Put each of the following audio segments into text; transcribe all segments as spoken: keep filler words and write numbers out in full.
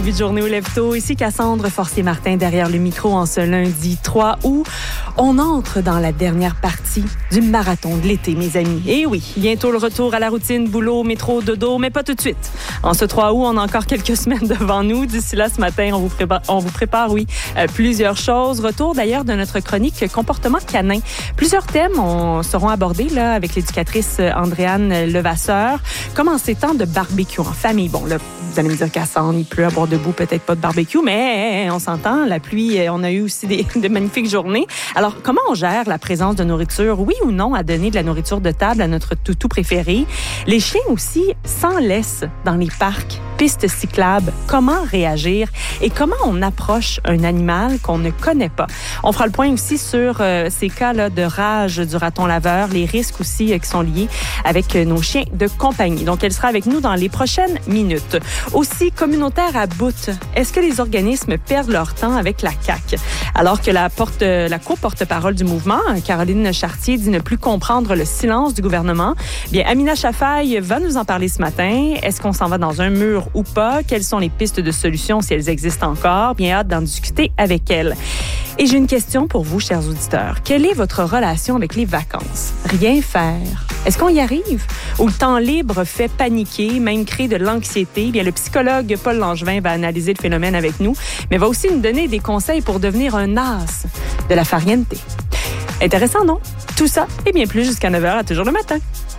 Début de journée au Lève-Tôt. Ici Cassandre Forcier-Martin derrière le micro en ce lundi trois août. On entre dans la dernière partie du marathon de l'été, mes amis. Et oui, bientôt le retour à la routine, boulot, métro, dodo, mais pas tout de suite. En ce trois août, on a encore quelques semaines devant nous. D'ici là, ce matin, on vous prépare, on vous prépare oui, euh, plusieurs choses. Retour d'ailleurs de notre chronique comportement canin. Plusieurs thèmes on, seront abordés là avec l'éducatrice Andréane Levasseur. Comme en ces temps de barbecue en famille. Bon, là, vous allez me dire Cassandre, il pleut à bord debout, peut-être pas de barbecue, mais on s'entend, la pluie, on a eu aussi des, de magnifiques journées. Alors, comment on gère la présence de nourriture, oui ou non, à donner de la nourriture de table à notre toutou préféré? Les chiens aussi s'en laissent dans les parcs, pistes cyclables. Comment réagir et comment on approche un animal qu'on ne connaît pas? On fera le point aussi sur euh, ces cas-là de rage du raton laveur, les risques aussi euh, qui sont liés avec euh, nos chiens de compagnie. Donc, elle sera avec nous dans les prochaines minutes. Aussi, communautaire à bout. Est-ce que les organismes perdent leur temps avec la C A Q? Alors que la, porte, la co-porte-parole du mouvement, Caroline Chartier, dit ne plus comprendre le silence du gouvernement, bien, Amina Chafaï va nous en parler ce matin. Est-ce qu'on s'en va dans un mur ou pas? Quelles sont les pistes de solutions si elles existent encore? Bien hâte d'en discuter avec elle. Et j'ai une question pour vous, chers auditeurs. Quelle est votre relation avec les vacances? Rien faire. Est-ce qu'on y arrive? Ou le temps libre fait paniquer, même créer de l'anxiété? Bien, le psychologue Paul Langevin va analyser le phénomène avec nous, mais va aussi nous donner des conseils pour devenir un as de la farniente. Intéressant, non? Tout ça et bien plus jusqu'à neuf heures à Toujours le matin.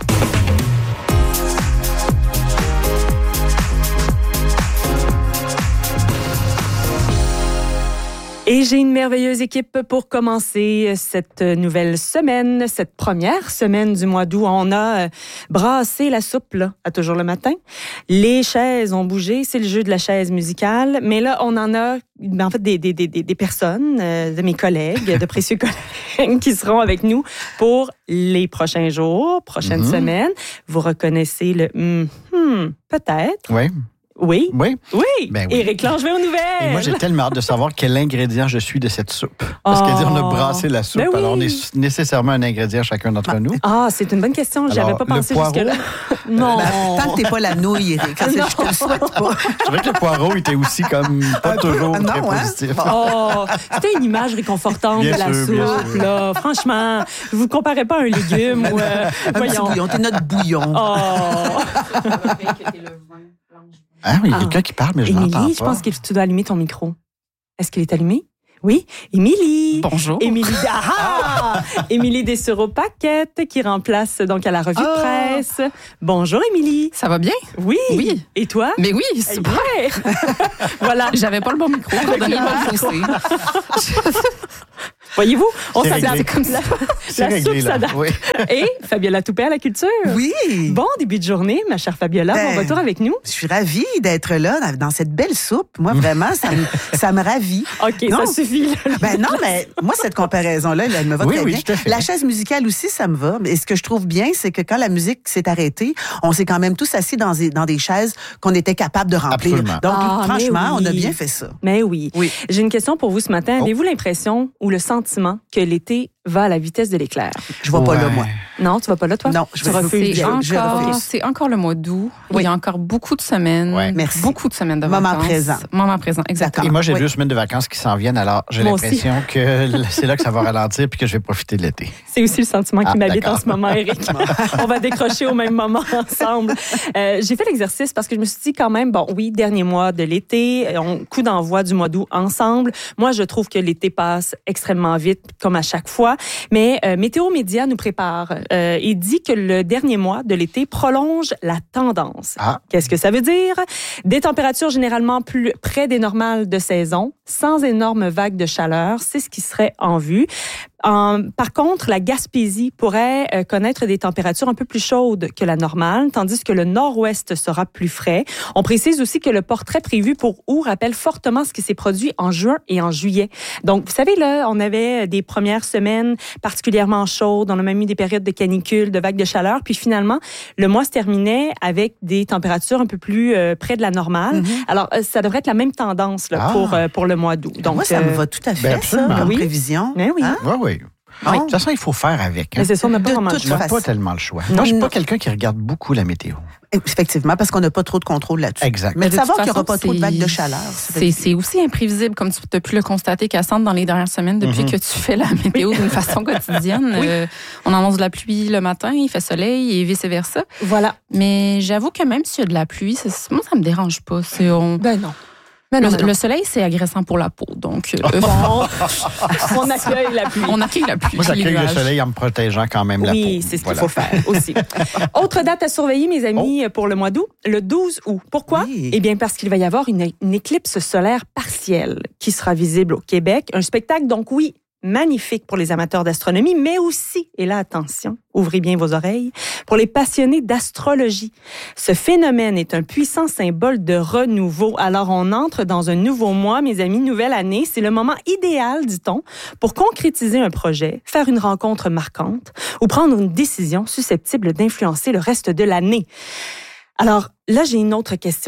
Et j'ai une merveilleuse équipe pour commencer cette nouvelle semaine, cette première semaine du mois d'août. On a brassé la soupe là, à Toujours le matin. Les chaises ont bougé, c'est le jeu de la chaise musicale. Mais là, on en a en fait des, des, des, des personnes, de mes collègues, de précieux collègues qui seront avec nous pour les prochains jours, prochaines mm-hmm. semaines. Vous reconnaissez le hmm, hmm, peut-être. Oui. Oui. Oui. Oui. Ben oui. Éric Langevin aux nouvelles. Et moi, j'ai tellement hâte de savoir quel ingrédient je suis de cette soupe. Parce oh. qu'elle dit on a brassé la soupe, ben oui. alors on est nécessairement un ingrédient chacun d'entre ah. nous. Ah, c'est une bonne question. Je n'avais pas pensé jusque-là. non. Ben, tant que t'es pas la nouille, Éric. Je te le souhaite pas. C'est vrai que le poireau était aussi comme pas toujours non, très hein? positif. Oh, c'était une image réconfortante bien de la sûr, soupe. Là. Franchement, vous ne comparez pas à un légume. ou, euh, un voyons. petit bouillon. T'es notre bouillon. Oh. Ah oui, il y a quelqu'un qui parle, mais je Émilie, l'entends pas. Je pense que tu dois allumer ton micro. Est-ce qu'il est allumé? Oui, Émilie. Bonjour. Émilie, ah, Émilie Dessureau-Paquette qui remplace donc à la revue oh. de presse. Bonjour Émilie. Ça va bien? Oui. Oui. Et toi? Mais oui, super. Voilà. J'avais pas le bon micro pour donner le bon fossé. Voyez-vous, on c'est s'adapte réglé. comme ça. La réglé, soupe s'adapte. Oui. Et Fabiola Toupet à la culture. Oui. Bon début de journée, ma chère Fabiola. Ben, bon retour avec nous. Je suis ravie d'être là dans cette belle soupe. Moi, vraiment, ça me, ça me ravit. OK, non, ça suffit. Là. Ben non, mais moi, cette comparaison-là, elle me va oui, très oui, bien. tout à fait. La chaise musicale aussi, ça me va. Et ce que je trouve bien, c'est que quand la musique s'est arrêtée, on s'est quand même tous assis dans des, dans des chaises qu'on était capable de remplir. Absolument. Donc, ah, franchement, oui. on a bien fait ça. Mais oui. oui. J'ai une question pour vous ce matin. Oh. Avez-vous l'impression ou le sentiment que l'été va à la vitesse de l'éclair? Je ne vais ouais. pas là, moi. Non, tu vas pas là, toi? Non, je tu refuses. C'est, je, encore, je c'est encore le mois d'août. Oui. Il y a encore beaucoup de semaines. Ouais. Merci. Beaucoup de semaines de Moment vacances. présent. Moment présent, exactement. Et moi, j'ai oui. deux semaines de vacances qui s'en viennent, alors j'ai moi l'impression aussi. que c'est là que ça va ralentir puis que je vais profiter de l'été. C'est aussi le sentiment qui ah, m'habite d'accord. en ce moment, Éric. On va décrocher au même moment ensemble. Euh, j'ai fait l'exercice parce que je me suis dit quand même, bon, oui, dernier mois de l'été, on coup d'envoi du mois d'août ensemble. Moi, je trouve que l'été passe extrêmement vite, comme à chaque fois. Mais euh, Météo Média nous prépare euh, et dit que le dernier mois de l'été prolonge la tendance. Ah. Qu'est-ce que ça veut dire? Des températures généralement plus près des normales de saison, sans énormes vagues de chaleur, c'est ce qui serait en vue. Euh, par contre, la Gaspésie pourrait euh, connaître des températures un peu plus chaudes que la normale, tandis que le nord-ouest sera plus frais. On précise aussi que le portrait prévu pour août rappelle fortement ce qui s'est produit en juin et en juillet. Donc, vous savez, là, on avait des premières semaines particulièrement chaudes, on a même eu des périodes de canicule, de vagues de chaleur, puis finalement, le mois se terminait avec des températures un peu plus euh, près de la normale. Mm-hmm. Alors, euh, ça devrait être la même tendance là, ah. pour, euh, pour le mois d'août. Donc, moi, ça euh, me va tout à fait, ben ça, comme oui. prévision. Ben oui. Hein? Oui, oui. De toute façon, il faut faire avec. Hein. Mais c'est ça, on n'a pas De vraiment le toute choix. On n'a façon. pas tellement le choix. Non, Moi, je suis non. pas quelqu'un qui regarde beaucoup la météo. Effectivement, parce qu'on n'a pas trop de contrôle là-dessus. Exact. Mais de de savoir toute qu'il n'y aura façon, pas trop de c'est- vagues de chaleur. ça fait C'est, c'est aussi imprévisible, comme tu as pu le constater, Cassandre, dans les dernières semaines, depuis Mhm. que tu fais la météo d'une façon quotidienne. Euh, on annonce de la pluie le matin, il fait soleil et vice-versa. Voilà. Mais j'avoue que même s'il y a de la pluie, ça, moi, ça me dérange pas. C'est, on, Ben non. Ben non, le, ben non. le soleil, c'est agressant pour la peau. Donc, euh, Bon, on accueille la pluie. on accueille la pluie. Moi, les j'accueille le nuages. soleil en me protégeant quand même la peau. Oui, c'est ce qu'il Voilà. faut faire aussi. Autre date à surveiller, mes amis, pour le mois d'août, le douze août. Pourquoi? Oui. Eh bien, parce qu'il va y avoir une, une éclipse solaire partielle qui sera visible au Québec. Un spectacle, donc oui, magnifique pour les amateurs d'astronomie, mais aussi, et là, attention, ouvrez bien vos oreilles, pour les passionnés d'astrologie. Ce phénomène est un puissant symbole de renouveau. Alors, on entre dans un nouveau mois, mes amis, nouvelle année. C'est le moment idéal, dit-on, pour concrétiser un projet, faire une rencontre marquante ou prendre une décision susceptible d'influencer le reste de l'année. Alors, là, j'ai une autre question.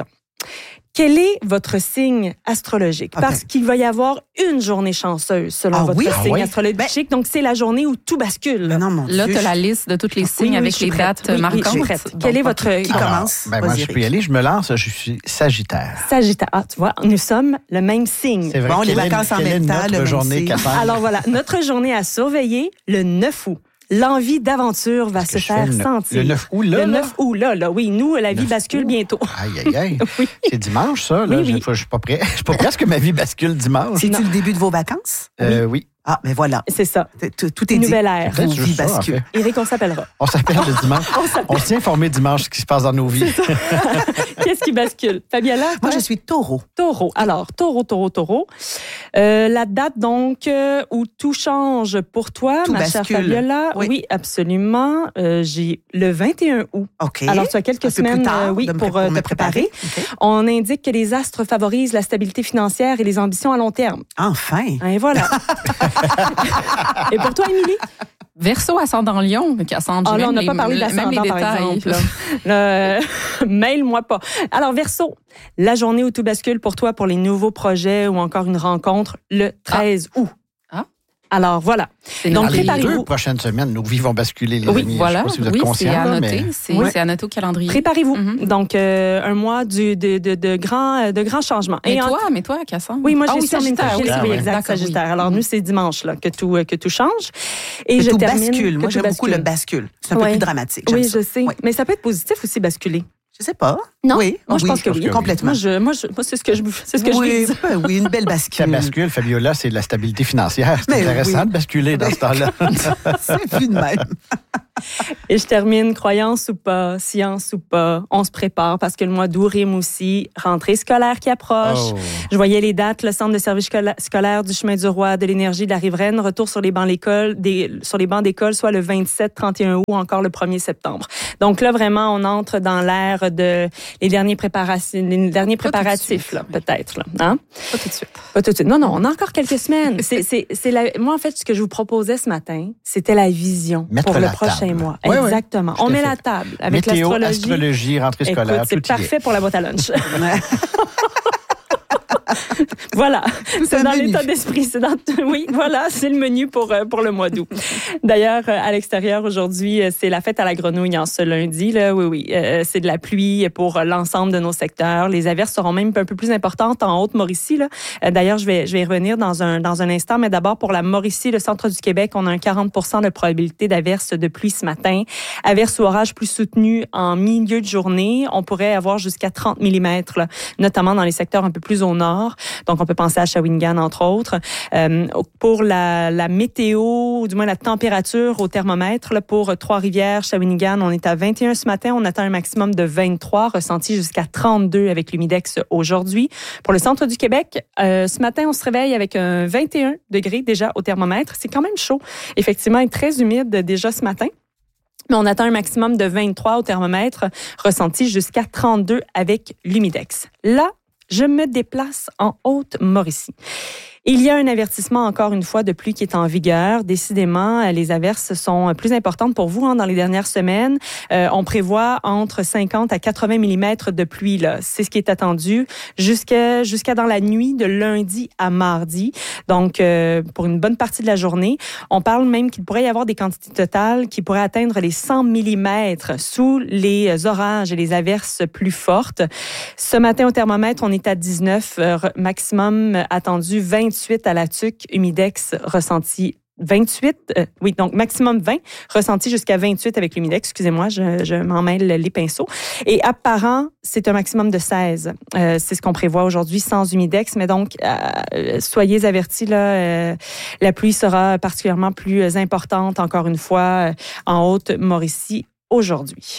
Quel est votre signe astrologique? Ah Parce ben. qu'il va y avoir une journée chanceuse selon Ah votre oui? signe Ah oui? astrologique. Donc, c'est la journée où tout bascule. Mais non, mon Là, Dieu. tu as la liste de tous les signes oui, avec je suis les prête. dates Oui, oui, marquantes. je suis prête. Bon, Quel est bon, votre... qui Alors, commence? ben, moi, Vas-y, je peux y Eric. aller. Je me lance. Je suis Sagittaire. Sagittaire. Ah, tu vois, nous sommes le même signe. C'est vrai. Bon, les Quelle est- vacances en quelle est même temps, notre le même journée, signe. Cassandre? Alors voilà, notre journée à surveiller, le neuf août. L'envie d'aventure va Qu'est-ce se que je faire fais le- sentir. le neuf août, là, Le là? neuf août, là, là. Oui, nous, la vie neuf bascule août. bientôt. Aïe, aïe, aïe. Oui. C'est dimanche, ça. Là. Oui, Je oui. je suis pas prêt. Je suis pas prêt à ce que ma vie bascule dimanche. C'est-tu le début de vos vacances? Euh, oui. Ah, mais voilà. C'est ça. Tout, tout est Une dit. nouvelle ère. Peut-être Vos juste vies ça, en basculent. fait. Eric, on s'appellera. On s'appelle le dimanche. On s'est informé dimanche ce qui se passe dans nos vies. Qu'est-ce qui bascule? Fabiola? Moi, toi? je suis taureau. Taureau. Alors, taureau, taureau, taureau. Euh, la date, donc, euh, où tout change pour toi, Tout ma chère bascule. Fabiola. Oui, Oui. absolument. Euh, j'ai le vingt et un août. OK. Alors, tu as quelques Un peu plus semaines tard, euh, oui, de me pour, pré- euh, pour me te préparer. OK. On indique que les astres favorisent la stabilité financière et les ambitions à long terme. Enfin. Et voilà. Et pour toi, Émilie? Verseau, ascendant Lion, Cassandre. Ah j'ai là, on même n'a les- pas parlé même d'ascendant, les par détails. exemple. là. Là, euh, mail-moi pas. Alors, Verseau, la journée où tout bascule pour toi pour les nouveaux projets ou encore une rencontre, le treize août. Ah. Alors, voilà. C'est Donc, Dans les préparez-vous. deux prochaines semaines, nos vies vont basculer, les Oui, amis. voilà. Je sais pas si vous êtes oui, c'est conscients. à là, noter. mais- C'est, Oui. c'est à noter au calendrier. Préparez-vous. Mhm. Donc, euh, un mois du, de, de, de, grands, de grands changements. Mais Et en- toi, mais toi, Cassandre. Oui, moi, Ah j'ai oui, su en même temps. Sagittaire, Oui, Ah oui, ouais. exact, D'accord, oui. Sagittaire. Alors, nous, c'est dimanche là, que, tout, euh, que tout change. Et Que je tout termine. bascule. que Moi, tout j'aime beaucoup le bascule. bascule. C'est un peu Ouais. plus dramatique. J'aime Oui, ça. je sais. Oui. Mais ça peut être positif aussi, basculer. Je sais pas. Non? Oui. Moi, je oui, pense que oui. Complètement. Moi, je, moi, je, moi c'est ce que je, c'est ce que je oui, vis. ben oui, une belle Ça bascule. bascule, Fabiola, c'est de la stabilité financière. C'est Mais intéressant oui. de basculer dans ce temps-là. C'est vu de même. Et je termine, croyance ou pas, science ou pas, on se prépare parce que le mois d'août rime aussi, rentrée scolaire qui approche. Oh. Je voyais les dates, le centre de service scola- scolaire du chemin du Roi, de l'énergie de la Riveraine, retour sur les bancs d'école, des, sur les bancs d'école, soit le vingt-sept, trente et un août ou encore le premier septembre. Donc là, vraiment, on entre dans l'ère de les derniers préparatifs, les derniers Pas tout de préparatifs, suite, là, oui. peut-être, là. Hein? Pas tout de suite. Pas tout de suite. Non, non, on a encore quelques semaines. C'est, c'est, c'est la... Moi, en fait, ce que je vous proposais ce matin, c'était la vision Mettre pour le la prochain table. mois. Ouais, ouais, Exactement. tout on à met fait. la table avec Météo, l'astrologie. astrologie, rentrée scolaire, Écoute, c'est tout y est. parfait pour la boîte à lunch. Voilà, c'est un dans menu. l'état d'esprit. C'est dans... Oui, voilà, c'est le menu pour, euh, pour le mois d'août. D'ailleurs, euh, à l'extérieur aujourd'hui, euh, c'est la fête à la grenouille en ce lundi. Là. Oui, oui, euh, c'est de la pluie pour euh, l'ensemble de nos secteurs. Les averses seront même un peu plus importantes en Haute-Mauricie. Là. Euh, D'ailleurs, je vais, je vais y revenir dans un, dans un instant, mais d'abord pour la Mauricie, le centre du Québec, on a un quarante pour cent de probabilité d'averses de pluie ce matin. Averses ou orages plus soutenus en milieu de journée. On pourrait avoir jusqu'à trente millimètres, là, notamment dans les secteurs un peu plus au nord. Donc, on peut penser à Shawinigan, entre autres. Euh, pour la, la météo, ou du moins la température au thermomètre, là, pour Trois-Rivières, Shawinigan, on est à vingt et un ce matin. On atteint un maximum de vingt-trois, ressenti jusqu'à trente-deux avec l'humidex aujourd'hui. Pour le centre du Québec, euh, ce matin, on se réveille avec un vingt et un degrés déjà au thermomètre. C'est quand même chaud, effectivement, et très humide déjà ce matin. Mais on atteint un maximum de vingt-trois au thermomètre, ressenti jusqu'à trente-deux avec l'humidex. Là, je me déplace en Haute-Mauricie. Il y a un avertissement, encore une fois, de pluie qui est en vigueur. Décidément, les averses sont plus importantes pour vous hein, dans les dernières semaines. Euh, on prévoit entre cinquante à quatre-vingts millimètres de pluie. Là. C'est ce qui est attendu jusqu'à, jusqu'à dans la nuit de lundi à mardi. Donc, euh, pour une bonne partie de la journée. On parle même qu'il pourrait y avoir des quantités totales qui pourraient atteindre les cent millimètres sous les orages et les averses plus fortes. Ce matin, au thermomètre, on est à dix-neuf, euh, maximum attendu vingt-huit à la Tuque, humidex ressenti vingt-huit, euh, oui, donc maximum vingt, ressenti jusqu'à vingt-huit avec l'humidex. Excusez-moi, je, je m'en mêle les pinceaux. Et à Parent, c'est un maximum de seize. Euh, c'est ce qu'on prévoit aujourd'hui sans humidex, mais donc euh, soyez avertis, là, euh, la pluie sera particulièrement plus importante, encore une fois, euh, en Haute-Mauricie aujourd'hui.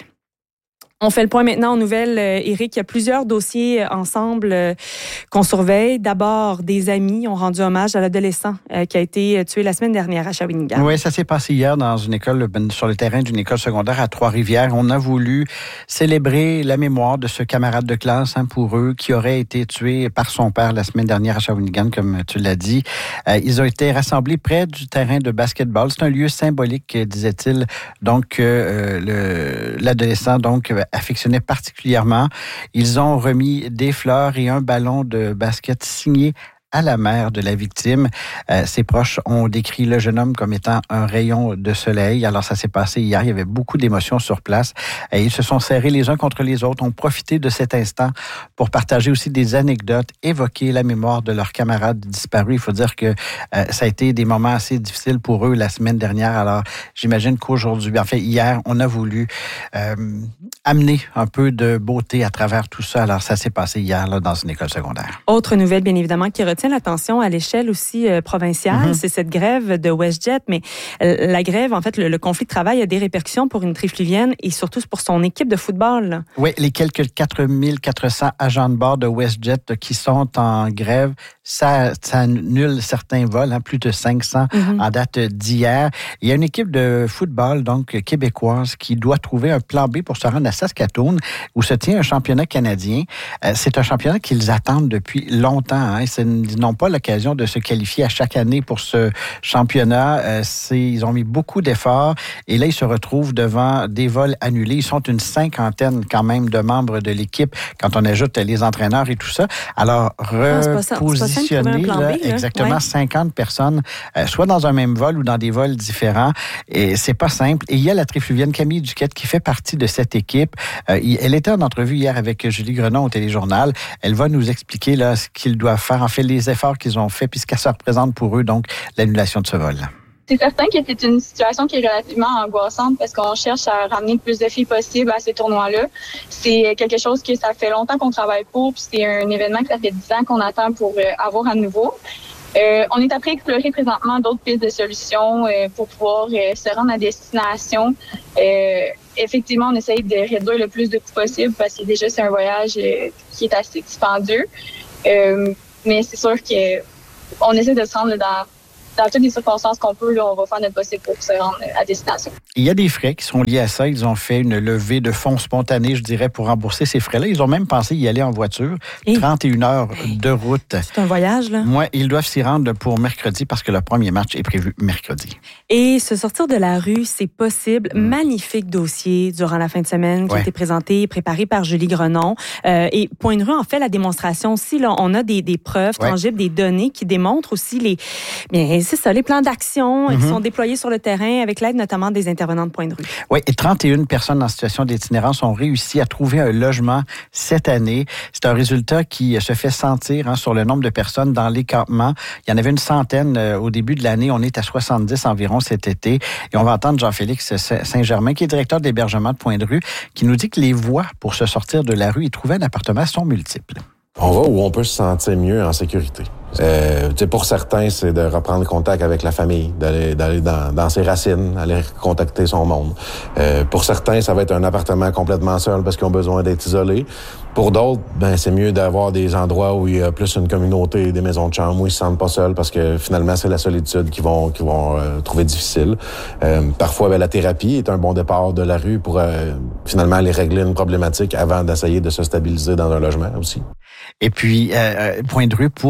On fait le point maintenant aux nouvelles. Éric, il y a plusieurs dossiers ensemble euh, qu'on surveille. D'abord, des amis ont rendu hommage à l'adolescent euh, qui a été tué la semaine dernière à Shawinigan. Oui, ça s'est passé hier dans une école, sur le terrain d'une école secondaire à Trois-Rivières. On a voulu célébrer la mémoire de ce camarade de classe hein, pour eux qui aurait été tué par son père la semaine dernière à Shawinigan, comme tu l'as dit. Euh, ils ont été rassemblés près du terrain de basketball. C'est un lieu symbolique, disait-il. Donc, euh, le, l'adolescent, donc, affectionnait particulièrement. Ils ont remis des fleurs et un ballon de basket signé à la mère de la victime. Euh, ses proches ont décrit le jeune homme comme étant un rayon de soleil. Alors, ça s'est passé hier. Il y avait beaucoup d'émotions sur place. Et ils se sont serrés les uns contre les autres, ont profité de cet instant pour partager aussi des anecdotes, évoquer la mémoire de leurs camarades disparus. Il faut dire que euh, ça a été des moments assez difficiles pour eux la semaine dernière. Alors, j'imagine qu'aujourd'hui, en fait, hier, on a voulu euh, amener un peu de beauté à travers tout ça. Alors, ça s'est passé hier là, dans une école secondaire. Autre nouvelle, bien évidemment, qui retient l'attention à l'échelle aussi euh, provinciale, mm-hmm. c'est cette grève de WestJet. Mais euh, la grève, en fait, le, le conflit de travail a des répercussions pour une trifluvienne et surtout pour son équipe de football. Là. Oui, les quelques quatre mille quatre cents agents de bord de WestJet qui sont en grève, ça, ça annule certains vols, hein, plus de cinq cents mm-hmm. en date d'hier. Il y a une équipe de football, donc québécoise, qui doit trouver un plan B pour se rendre à Saskatoon, où se tient un championnat canadien. Euh, c'est un championnat qu'ils attendent depuis longtemps. Hein. C'est Ils n'ont pas l'occasion de se qualifier à chaque année pour ce championnat. Euh, c'est, ils ont mis beaucoup d'efforts et là, ils se retrouvent devant des vols annulés. Ils sont une cinquantaine quand même de membres de l'équipe quand on ajoute les entraîneurs et tout ça. Alors, repositionner là, là. exactement ouais. cinquante personnes, euh, soit dans un même vol ou dans des vols différents. Et c'est pas simple. Et il y a la trifluvienne Camille Duquette qui fait partie de cette équipe. Euh, elle était en entrevue hier avec Julie Grenon au Téléjournal. Elle va nous expliquer là, ce qu'ils doivent faire. En fait, les efforts qu'ils ont faits, puis ce que ça représente pour eux, donc l'annulation de ce vol. C'est certain que c'est une situation qui est relativement angoissante parce qu'on cherche à ramener le plus de filles possible à ces tournois-là. C'est quelque chose que ça fait longtemps qu'on travaille pour, puis c'est un événement que ça fait dix ans qu'on attend pour avoir à nouveau. Euh, on est après explorer présentement d'autres pistes de solutions euh, pour pouvoir euh, se rendre à destination. Euh, effectivement, on essaye de réduire le plus de coûts possible parce que déjà, c'est un voyage euh, qui est assez dispendieux. Euh, mais c'est sûr qu'on essaie de se rendre dans, dans toutes les circonstances qu'on peut. Là, on va faire notre possible pour se rendre à destination. Il y a des frais qui sont liés à ça. Ils ont fait une levée de fonds spontanés, je dirais, pour rembourser ces frais-là. Ils ont même pensé y aller en voiture. Et trente et une heures de route. C'est un voyage, là. Oui, ils doivent s'y rendre pour mercredi parce que le premier match est prévu mercredi. Et se sortir de la rue, c'est possible. Mmh. Magnifique dossier durant la fin de semaine qui ouais. a été présenté, préparé par Julie Grenon. Euh, et Point de rue en fait la démonstration aussi. Là, on a des, des preuves ouais. tangibles, des données qui démontrent aussi les, bien, c'est ça, les plans d'action mmh. qui sont déployés sur le terrain avec l'aide notamment des intervenants de Point de rue. Oui, et trente et une personnes en situation d'itinérance ont réussi à trouver un logement cette année. C'est un résultat qui se fait sentir hein, sur le nombre de personnes dans les campements. Il y en avait une centaine euh, au début de l'année. On est à soixante-dix environ cet été. Et on va entendre Jean-Félix Saint-Germain, qui est directeur d'hébergement de Point de rue, qui nous dit que les voies pour se sortir de la rue et trouver un appartement sont multiples. On va où on peut se sentir mieux en sécurité. Euh, pour certains, c'est de reprendre contact avec la famille, d'aller, d'aller dans, dans ses racines, aller contacter son monde. Euh, pour certains, ça va être un appartement complètement seul parce qu'ils ont besoin d'être isolés. Pour d'autres, ben c'est mieux d'avoir des endroits où il y a plus une communauté, des maisons de chambre où ils se sentent pas seuls parce que finalement, c'est la solitude qu'ils vont, qu'ils vont euh, trouver difficile. Euh, parfois, ben, la thérapie est un bon départ de la rue pour euh, finalement aller régler une problématique avant d'essayer de se stabiliser dans un logement aussi. Et puis, euh, Point de rue pour euh,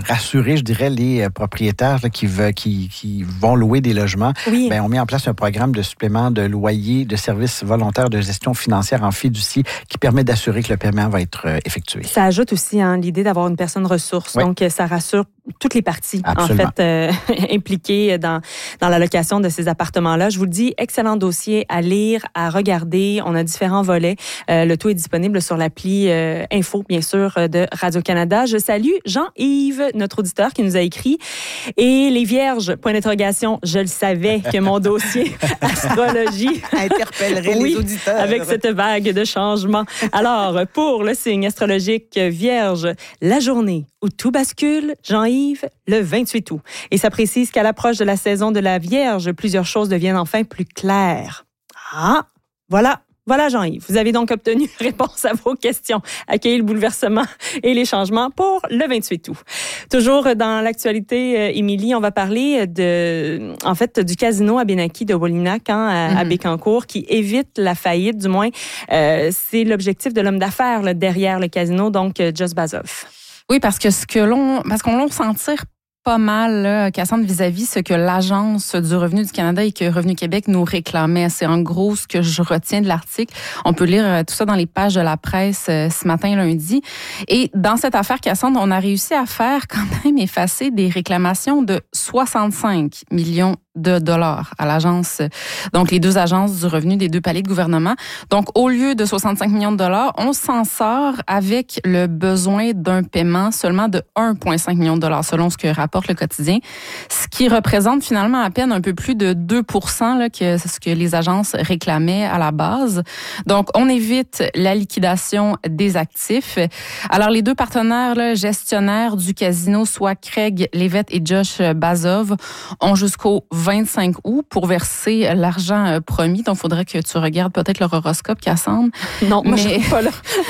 rassurer, je dirais, les propriétaires là, qui, veulent, qui, qui vont louer des logements, oui. ben, on met en place un programme de supplément de loyer de services volontaires de gestion financière en fiducie qui permet d'assurer que le paiement va être effectué. Ça ajoute aussi hein, l'idée d'avoir une personne ressource. Oui. Donc, ça rassure toutes les parties, Absolument. en fait, euh, impliquées dans, dans la location de ces appartements-là. Je vous le dis, excellent dossier à lire, à regarder. On a différents volets. Euh, le tout est disponible sur l'appli euh, Info, bien sûr, de Radio-Canada. Je salue Jean-Yves, notre auditeur, qui nous a écrit. Et les vierges, point d'interrogation, je le savais que mon dossier astrologie interpellerait oui, les auditeurs. Avec cette vague de changement. Alors, pour le signe astrologique vierge, la journée où tout bascule, Jean-Yves, le vingt-huit août. Et ça précise qu'à l'approche de la saison de la Vierge, plusieurs choses deviennent enfin plus claires. Ah, voilà. Voilà, Jean-Yves. Vous avez donc obtenu réponse à vos questions. Accueillez le bouleversement et les changements pour le vingt-huit août. Toujours dans l'actualité, euh, Émilie, on va parler de, en fait, du casino Abénaquis de Wolinak, hein, à, mm-hmm. à Bécancour, qui évite la faillite, du moins. Euh, c'est l'objectif de l'homme d'affaires là, derrière le casino, donc Jos Bazov. Oui, parce que ce que l'on, parce qu'on l'on sentir pas mal, là, Cassandre, vis-à-vis ce que l'Agence du revenu du Canada et que Revenu Québec nous réclamaient. C'est en gros ce que je retiens de l'article. On peut lire tout ça dans les pages de la presse ce matin, lundi. Et dans cette affaire, Cassandre, on a réussi à faire quand même effacer des réclamations de soixante-cinq millions de dollars à l'agence, donc les deux agences du revenu des deux paliers de gouvernement. Donc, au lieu de soixante-cinq millions de dollars, on s'en sort avec le besoin d'un paiement seulement de un virgule cinq million de dollars, selon ce que rapporte le quotidien, ce qui représente finalement à peine un peu plus de deux pour cent là, que c'est ce que les agences réclamaient à la base. Donc, on évite la liquidation des actifs. Alors, les deux partenaires là, gestionnaires du casino, soit Craig Levitt et Josh Bazov, ont jusqu'au vingt-cinq août pour verser l'argent promis. Donc, il faudrait que tu regardes peut-être leur horoscope, Cassandre. Non, moi, mais je suis pas là.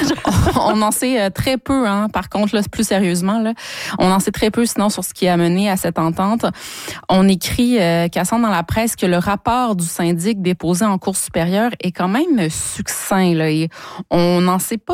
on en sait très peu, hein. Par contre, là, plus sérieusement, là, on en sait très peu sinon sur ce qui a mené à cette entente. On écrit, euh, Cassandre, dans la presse que le rapport du syndic déposé en Cour supérieure est quand même succinct, là, et on n'en sait pas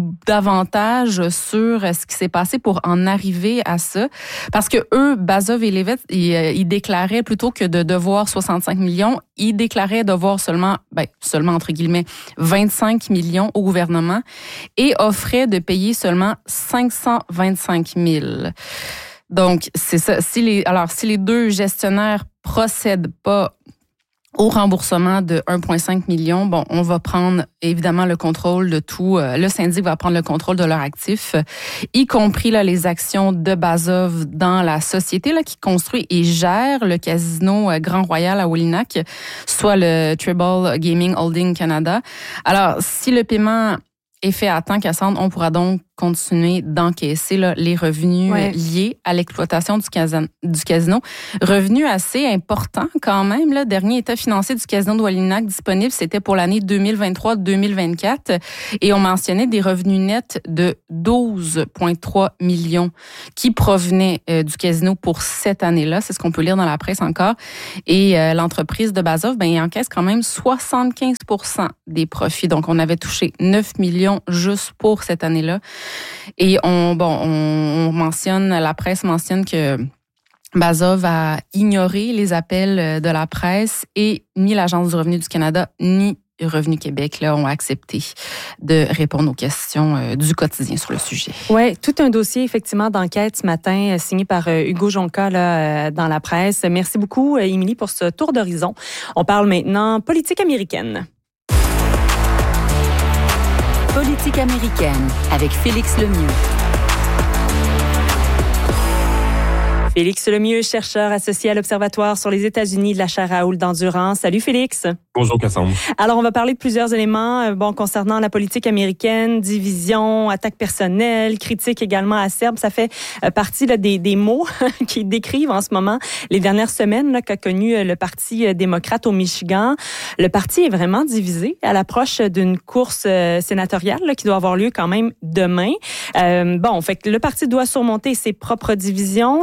davantage sur ce qui s'est passé pour en arriver à ça. Parce que eux, Bazov et Levitt, ils, ils déclaraient plutôt que de devoir soixante-cinq millions, ils déclaraient devoir seulement, ben, seulement entre guillemets, vingt-cinq millions au gouvernement et offraient de payer seulement cinq cent vingt-cinq mille. Donc, c'est ça. Si les, alors, si les deux gestionnaires procèdent pas au remboursement de un virgule cinq million, bon, on va prendre évidemment le contrôle de tout. Le syndic va prendre le contrôle de leurs actifs, y compris là, les actions de Bazov dans la société là, qui construit et gère le casino Grand Royal à Wolinak, soit le Tribal Gaming Holding Canada. Alors, si le paiement est fait à temps, Cassandre, on pourra donc continuer d'encaisser là, les revenus ouais. liés à l'exploitation du, casin, du casino. Revenus assez importants quand même. Le dernier état financier du casino de Wolinak disponible, c'était pour l'année deux mille vingt-trois deux mille vingt-quatre. Et on mentionnait des revenus nets de douze virgule trois millions qui provenaient euh, du casino pour cette année-là. C'est ce qu'on peut lire dans la presse encore. Et euh, l'entreprise de Bazov, ben, il encaisse quand même soixante-quinze pour cent des profits. Donc, on avait touché neuf millions juste pour cette année-là. Et on, bon, on, on mentionne, la presse mentionne que Bazov a ignoré les appels de la presse et ni l'Agence du revenu du Canada ni Revenu Québec là, ont accepté de répondre aux questions euh, du quotidien sur le sujet. Oui, tout un dossier effectivement d'enquête ce matin euh, signé par euh, Hugo Jonca là, euh, dans la presse. Merci beaucoup, euh, Émilie, pour ce tour d'horizon. On parle maintenant politique américaine. Politique américaine avec Félix Lemieux. Félix Lemieux, chercheur associé à l'Observatoire sur les États-Unis de la chaire Raoul d'Endurance. Salut Félix. Bonjour Cassandre. Alors, on va parler de plusieurs éléments bon, concernant la politique américaine, division, attaque personnelle, critique également acerbe. Ça fait euh, partie là, des, des mots qui décrivent en ce moment les dernières semaines là, qu'a connu le Parti démocrate au Michigan. Le parti est vraiment divisé à l'approche d'une course euh, sénatoriale là, qui doit avoir lieu quand même demain. Euh, bon, fait que le parti doit surmonter ses propres divisions s'il souhaite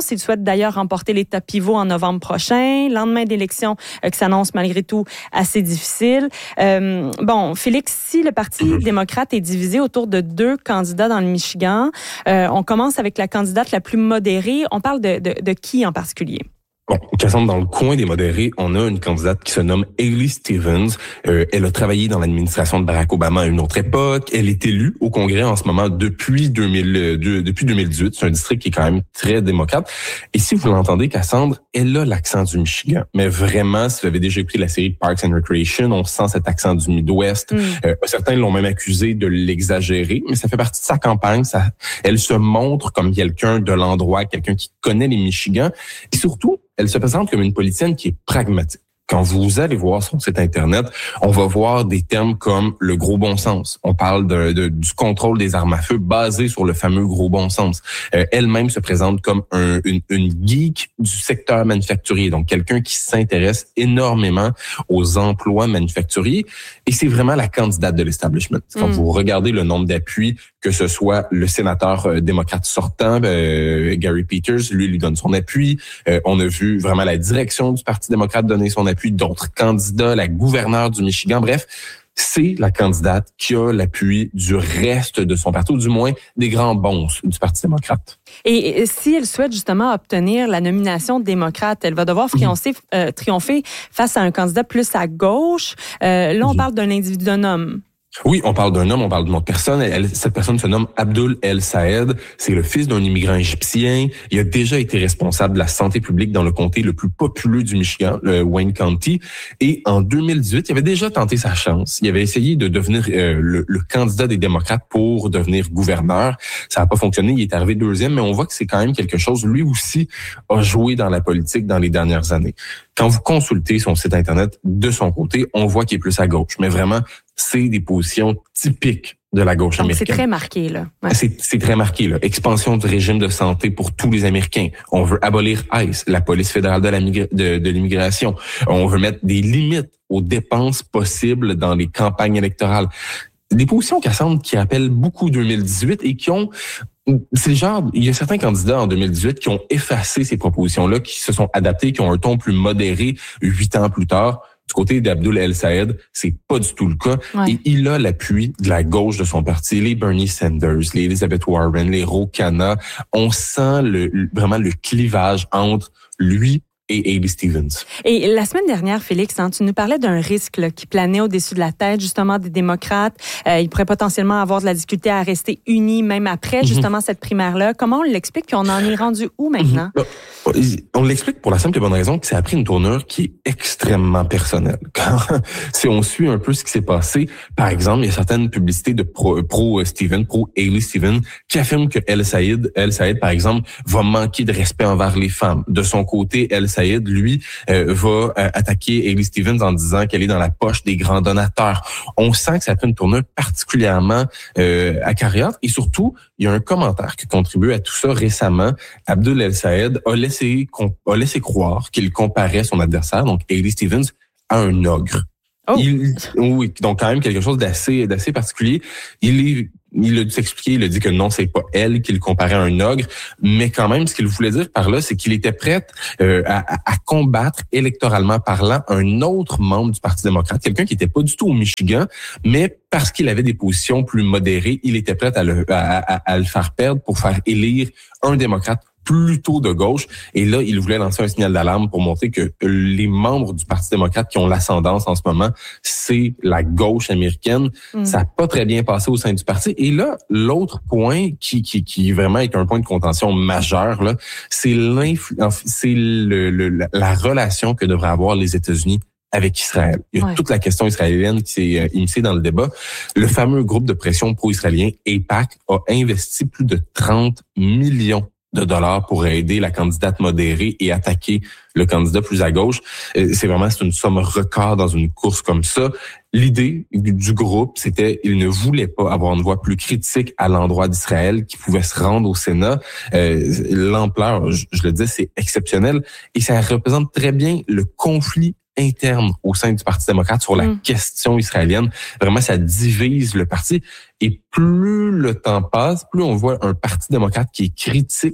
d'ailleurs remporter l'état pivot en novembre prochain. Lendemain d'élection euh, qui s'annonce malgré tout assez difficile. Euh, bon, Félix, si le Parti démocrate est divisé autour de deux candidats dans le Michigan, euh, on commence avec la candidate la plus modérée. On parle de, de, de qui en particulier? Bon, Cassandre, dans le coin des modérés, on a une candidate qui se nomme Hailey Stevens. Euh, elle a travaillé dans l'administration de Barack Obama à une autre époque. Elle est élue au Congrès en ce moment depuis deux mille, de, depuis deux mille dix-huit. C'est un district qui est quand même très démocrate. Et si vous l'entendez, Cassandre, elle a l'accent du Michigan. Mais vraiment, si vous avez déjà écouté la série Parks and Recreation, on sent cet accent du Midwest. Mm. Euh, certains l'ont même accusé de l'exagérer, mais ça fait partie de sa campagne. Ça, elle se montre comme quelqu'un de l'endroit, quelqu'un qui connaît les Michigans. Et surtout, elle se présente comme une politicienne qui est pragmatique. Quand vous allez voir son site Internet, on va voir des termes comme le gros bon sens. On parle de, de, du contrôle des armes à feu basé sur le fameux gros bon sens. Euh, elle-même se présente comme un, une, une geek du secteur manufacturier, donc quelqu'un qui s'intéresse énormément aux emplois manufacturiers. Et c'est vraiment la candidate de l'establishment. Quand mmh. vous regardez le nombre d'appuis, que ce soit le sénateur euh, démocrate sortant, euh, Gary Peters, lui, lui donne son appui. Euh, on a vu vraiment la direction du Parti démocrate donner son appui, d'autres candidats, la gouverneure du Michigan. Bref, c'est la candidate qui a l'appui du reste de son parti, ou du moins des grands bons du Parti démocrate. Et si elle souhaite justement obtenir la nomination démocrate, elle va devoir triompher, euh, triompher face à un candidat plus à gauche. Euh, là, on mmh. parle d'un individu, d'un homme. Oui, on parle d'un homme, on parle d'une autre personne. Elle, cette personne se nomme Abdul El Sayed. C'est le fils d'un immigrant égyptien. Il a déjà été responsable de la santé publique dans le comté le plus populeux du Michigan, le Wayne County. Et en deux mille dix-huit, il avait déjà tenté sa chance. Il avait essayé de devenir euh, le, le candidat des démocrates pour devenir gouverneur. Ça n'a pas fonctionné. Il est arrivé deuxième, mais on voit que c'est quand même quelque chose. Lui aussi a joué dans la politique dans les dernières années. Quand vous consultez son site Internet, de son côté, on voit qu'il est plus à gauche. Mais vraiment, c'est des positions typiques de la gauche Donc, américaine. C'est très marqué, là. Ouais. C'est, c'est très marqué, là. Expansion du régime de santé pour tous les Américains. On veut abolir ICE, la police fédérale de, la migra- de, de l'immigration. On veut mettre des limites aux dépenses possibles dans les campagnes électorales. Des positions, Cassandre, qui rappellent beaucoup deux mille dix-huit et qui ont... C'est le genre, il y a certains candidats en deux mille dix-huit qui ont effacé ces propositions-là, qui se sont adaptés, qui ont un ton plus modéré huit ans plus tard. Du côté d'Abdul El Sayed, c'est pas du tout le cas. Ouais. Et il a l'appui de la gauche de son parti, les Bernie Sanders, les Elizabeth Warren, les Ro Khanna. On sent le, vraiment le clivage entre lui et Hailey Stevens. Et la semaine dernière, Félix, hein, tu nous parlais d'un risque là, qui planait au-dessus de la tête, justement, des démocrates. Euh, ils pourraient potentiellement avoir de la difficulté à rester unis, même après, mm-hmm. justement, cette primaire-là. Comment on l'explique, puis on en est rendu où maintenant? Mm-hmm. On l'explique pour la simple et bonne raison que ça a pris une tournure qui est extrêmement personnelle. Quand, si on suit un peu ce qui s'est passé, par exemple, il y a certaines publicités de pro, pro Steven, pro Hailey Stevens, qui affirment que El Sayed, El Sayed, par exemple, va manquer de respect envers les femmes. De son côté, El Sayed, lui, euh, va euh, attaquer Hailey Stevens en disant qu'elle est dans la poche des grands donateurs. On sent que ça a pris une tournure particulièrement euh, acariante. Et surtout, il y a un commentaire qui contribue à tout ça récemment. Abdul El Sayed a laissé, a laissé croire qu'il comparait son adversaire, donc Hailey Stevens, à un ogre. Oh. Il, oui, donc quand même quelque chose d'assez, d'assez particulier. Il est Il a dû s'expliquer, il a dit que non, c'est pas elle qu'il comparait à un ogre, mais quand même, ce qu'il voulait dire par là, c'est qu'il était prêt euh, à, à combattre électoralement parlant un autre membre du Parti démocrate, quelqu'un qui était pas du tout au Michigan, mais parce qu'il avait des positions plus modérées, il était prêt à le, à, à, à le faire perdre pour faire élire un démocrate plutôt de gauche. Et là, il voulait lancer un signal d'alarme pour montrer que les membres du Parti démocrate qui ont l'ascendance en ce moment, c'est la gauche américaine. Mm. Ça n'a pas très bien passé au sein du parti. Et là, l'autre point qui, qui, qui vraiment est un point de contention majeur, là, c'est, l'influ- c'est le, le, la relation que devraient avoir les États-Unis avec Israël. Il y a ouais. toute la question israélienne qui s'est euh, initiée dans le débat. Le fameux groupe de pression pro-israélien, AIPAC, a investi plus de trente millions de dollars pour aider la candidate modérée et attaquer le candidat plus à gauche. C'est vraiment c'est une somme record dans une course comme ça. L'idée du groupe, c'était il ne voulait pas avoir une voix plus critique à l'endroit d'Israël qui pouvait se rendre au Sénat. Euh, l'ampleur, je, je le disais, c'est exceptionnel et ça représente très bien le conflit interne au sein du Parti démocrate sur la mmh. question israélienne. Vraiment, ça divise le parti. Et plus le temps passe, plus on voit un Parti démocrate qui est critique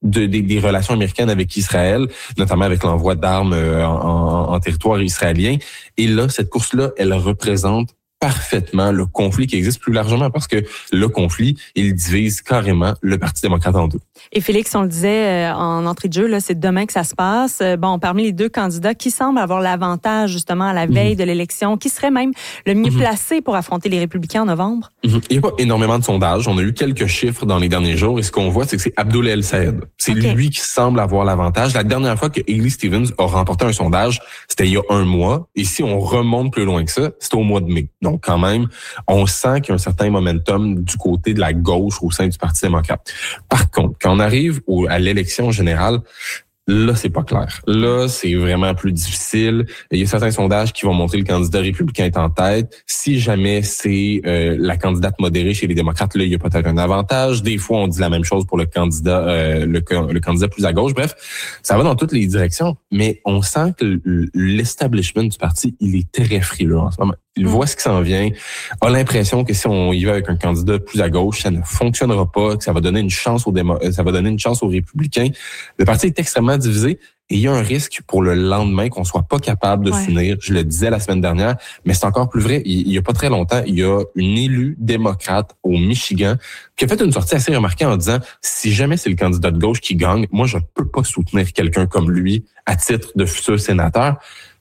de, des, des relations américaines avec Israël, notamment avec l'envoi d'armes euh, en, en, en territoire israélien. Et là, cette course-là, elle représente parfaitement le conflit qui existe plus largement parce que le conflit, il divise carrément le Parti démocrate en deux. Et Félix, on le disait euh, en entrée de jeu, là, c'est demain que ça se passe. Euh, bon, parmi les deux candidats, qui semble avoir l'avantage justement à la veille mmh. de l'élection, qui serait même le mieux mmh. placé pour affronter les républicains en novembre? Mmh. Il n'y a pas énormément de sondages. On a eu quelques chiffres dans les derniers jours et ce qu'on voit, c'est que c'est Abdul El-Sayed. C'est okay. lui qui semble avoir l'avantage. La dernière fois que Haley Stevens a remporté un sondage, c'était il y a un mois. Et si on remonte plus loin que ça, c'était au mois de mai. Donc, quand même, on sent qu'il y a un certain momentum du côté de la gauche au sein du Parti démocrate. Par contre, quand on arrive au, à l'élection générale, là, c'est pas clair. Là, c'est vraiment plus difficile. Il y a certains sondages qui vont montrer que le candidat républicain est en tête. Si jamais c'est euh, la candidate modérée chez les démocrates, là, il y a peut-être un avantage. Des fois, on dit la même chose pour le candidat euh, le, le candidat plus à gauche. Bref, ça va dans toutes les directions. Mais on sent que l'establishment du parti, il est très frileux en ce moment. Il voit ce qui s'en vient, a l'impression que si on y va avec un candidat plus à gauche, ça ne fonctionnera pas, que ça va donner une chance aux démo- ça va donner une chance aux républicains. Le parti est extrêmement divisé et il y a un risque pour le lendemain qu'on soit pas capable de ouais. s'unir. Je le disais la semaine dernière, mais c'est encore plus vrai. Il y a pas très longtemps, il y a une élue démocrate au Michigan qui a fait une sortie assez remarquée en disant si jamais c'est le candidat de gauche qui gagne, moi je peux pas soutenir quelqu'un comme lui à titre de futur sénateur.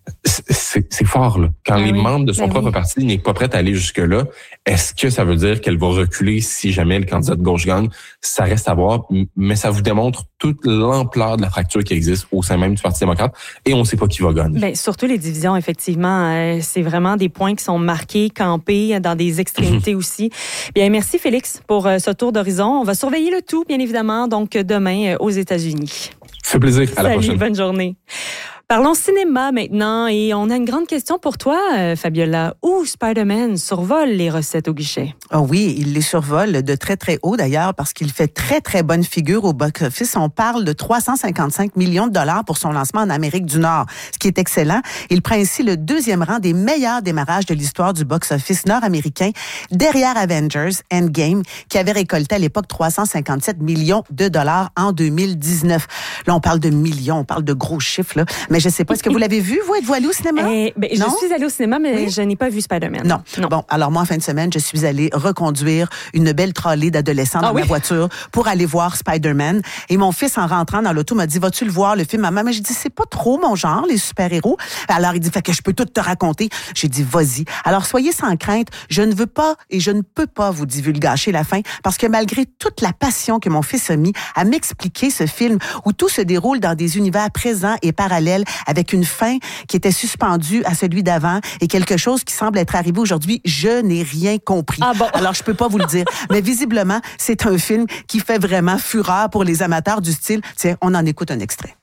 C'est, c'est fort, là. Quand ben les oui, membres de son ben propre oui. parti n'est pas prêt à aller jusque-là, est-ce que ça veut dire qu'elle va reculer si jamais le candidat de gauche gagne? Ça reste à voir, mais ça vous démontre toute l'ampleur de la fracture qui existe au sein même du Parti démocrate et on ne sait pas qui va gagner. Bien, surtout les divisions, effectivement. Euh, c'est vraiment des points qui sont marqués, campés dans des extrémités mm-hmm. aussi. Bien, merci Félix pour euh, ce tour d'horizon. On va surveiller le tout, bien évidemment, donc demain euh, aux États-Unis. Ça fait plaisir. À la Salut, prochaine. Bonne journée. Parlons cinéma maintenant et on a une grande question pour toi, euh, Fabiola. Où Spider-Man survole les recettes au guichet? Oh oui, il les survole de très, très haut d'ailleurs parce qu'il fait très, très bonne figure au box-office. On parle de trois cent cinquante-cinq millions de dollars pour son lancement en Amérique du Nord, ce qui est excellent. Il prend ainsi le deuxième rang des meilleurs démarrages de l'histoire du box-office nord-américain, derrière Avengers Endgame, qui avait récolté à l'époque trois cent cinquante-sept millions de dollars en deux mille dix-neuf. Là, on parle de millions, on parle de gros chiffres, là. Mais je sais pas, est-ce que vous l'avez vu, vous? Êtes-vous allé au cinéma? Eh, ben, je suis allée au cinéma, mais oui? je n'ai pas vu Spider-Man. Non. non. Bon, alors moi, en fin de semaine, je suis allée reconduire une belle trolley d'adolescents dans ah, ma oui? voiture pour aller voir Spider-Man. Et mon fils, en rentrant dans l'auto, m'a dit, vas-tu le voir, le film? Maman, j'ai dit, c'est pas trop mon genre, les super-héros. Alors, il dit, fait que je peux tout te raconter. J'ai dit, vas-y. Alors, soyez sans crainte. Je ne veux pas et je ne peux pas vous divulgacher la fin parce que malgré toute la passion que mon fils a mis à m'expliquer ce film où tout se déroule dans des univers présents et parallèles avec une fin qui était suspendue à celui d'avant et quelque chose qui semble être arrivé aujourd'hui, je n'ai rien compris. Ah bon? Alors, je peux pas vous le dire. Mais visiblement, c'est un film qui fait vraiment fureur pour les amateurs du style. Tiens, on en écoute un extrait.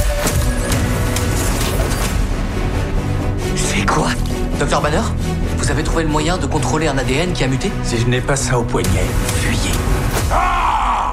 C'est quoi? Docteur Banner, vous avez trouvé le moyen de contrôler un A D N qui a muté? Si je n'ai pas ça au poignet, fuyez. Ah!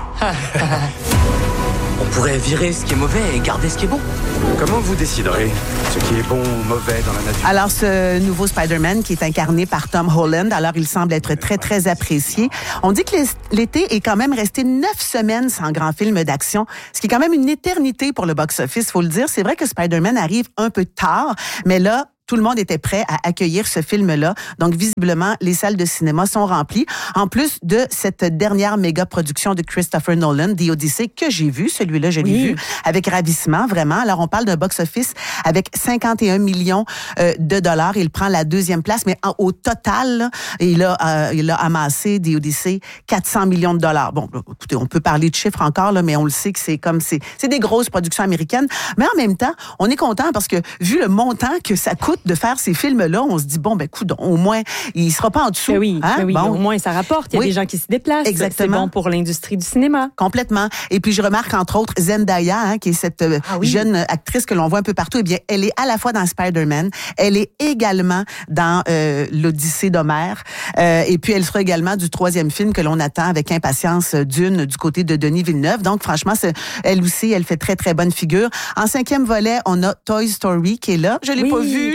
On pourrait virer ce qui est mauvais et garder ce qui est bon. Comment vous déciderez ce qui est bon ou mauvais dans la nature? Alors, ce nouveau Spider-Man qui est incarné par Tom Holland, alors il semble être très, très apprécié. On dit que l'été est quand même resté neuf semaines sans grand film d'action, ce qui est quand même une éternité pour le box-office, faut le dire. C'est vrai que Spider-Man arrive un peu tard, mais là, tout le monde était prêt à accueillir ce film-là. Donc, visiblement, les salles de cinéma sont remplies. En plus de cette dernière méga production de Christopher Nolan, The Odyssey, que j'ai vu, celui-là, je l'ai oui. vu, avec ravissement, vraiment. Alors, on parle d'un box-office avec cinquante et un millions euh, de dollars. Il prend la deuxième place, mais en, au total, là, il, a, euh, il a amassé, The Odyssey, quatre cents millions de dollars. Bon, écoutez, on peut parler de chiffres encore, là, mais on le sait que c'est comme, c'est, c'est des grosses productions américaines. Mais en même temps, on est content parce que, vu le montant que ça coûte de faire ces films-là, on se dit, bon, ben, écoute, au moins, il sera pas en dessous. Ben oui, hein? ben oui bon. Au moins, ça rapporte. Il y a oui. des gens qui se déplacent. Exactement. C'est bon pour l'industrie du cinéma. Complètement. Et puis, je remarque, entre autres, Zendaya, hein, qui est cette ah oui. jeune actrice que l'on voit un peu partout. Eh bien, elle est à la fois dans Spider-Man, elle est également dans euh, l'Odyssée d'Homère, euh, et puis elle sera également du troisième film que l'on attend avec impatience, Dune, du côté de Denis Villeneuve. Donc, franchement, c'est, elle aussi, elle fait très, très bonne figure. En cinquième volet, on a Toy Story qui est là. Je l'ai oui. pas vu,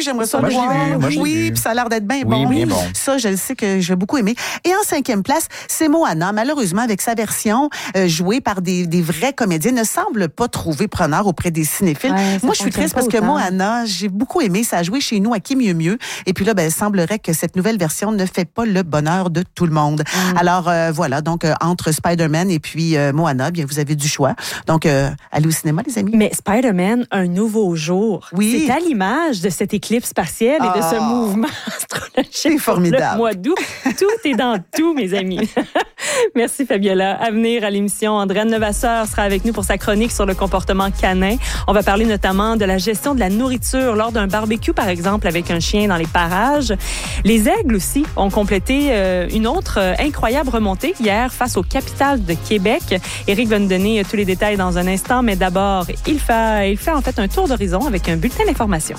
j'aimerais ça Moi, le je l'ai voir. vu, moi, je l'ai Oui, vu. puis ça a l'air d'être bien Oui, bon. bien bon. Ça, je le sais que j'ai beaucoup aimé. Et en cinquième place, c'est Moana. Malheureusement, avec sa version euh, jouée par des, des vrais comédiens, ne semble pas trouver preneur auprès des cinéphiles. Ouais, Moi, je suis triste parce que autant. Moana, j'ai beaucoup aimé. Ça a joué chez nous à Qui mieux mieux. Et puis là, ben, il semblerait que cette nouvelle version ne fait pas le bonheur de tout le monde. Mm. Alors, euh, voilà. Donc, euh, entre Spider-Man et puis euh, Moana, bien, vous avez du choix. Donc, euh, allez au cinéma, les amis. Mais Spider-Man, un nouveau jour. Oui. C'est à l'image de cette éclipse partielle et de ce Ah. mouvement astrologique. C'est formidable. Pour le mois d'août. Tout est dans tout, mes amis. Merci, Fabiola. À venir à l'émission, Andréane Levasseur sera avec nous pour sa chronique sur le comportement canin. On va parler notamment de la gestion de la nourriture lors d'un barbecue, par exemple, avec un chien dans les parages. Les Aigles aussi ont complété euh, une autre euh, incroyable remontée hier face au Capital de Québec. Éric va nous donner euh, tous les détails dans un instant, mais d'abord, il fait, il fait en fait un tour d'horizon avec un bulletin d'information.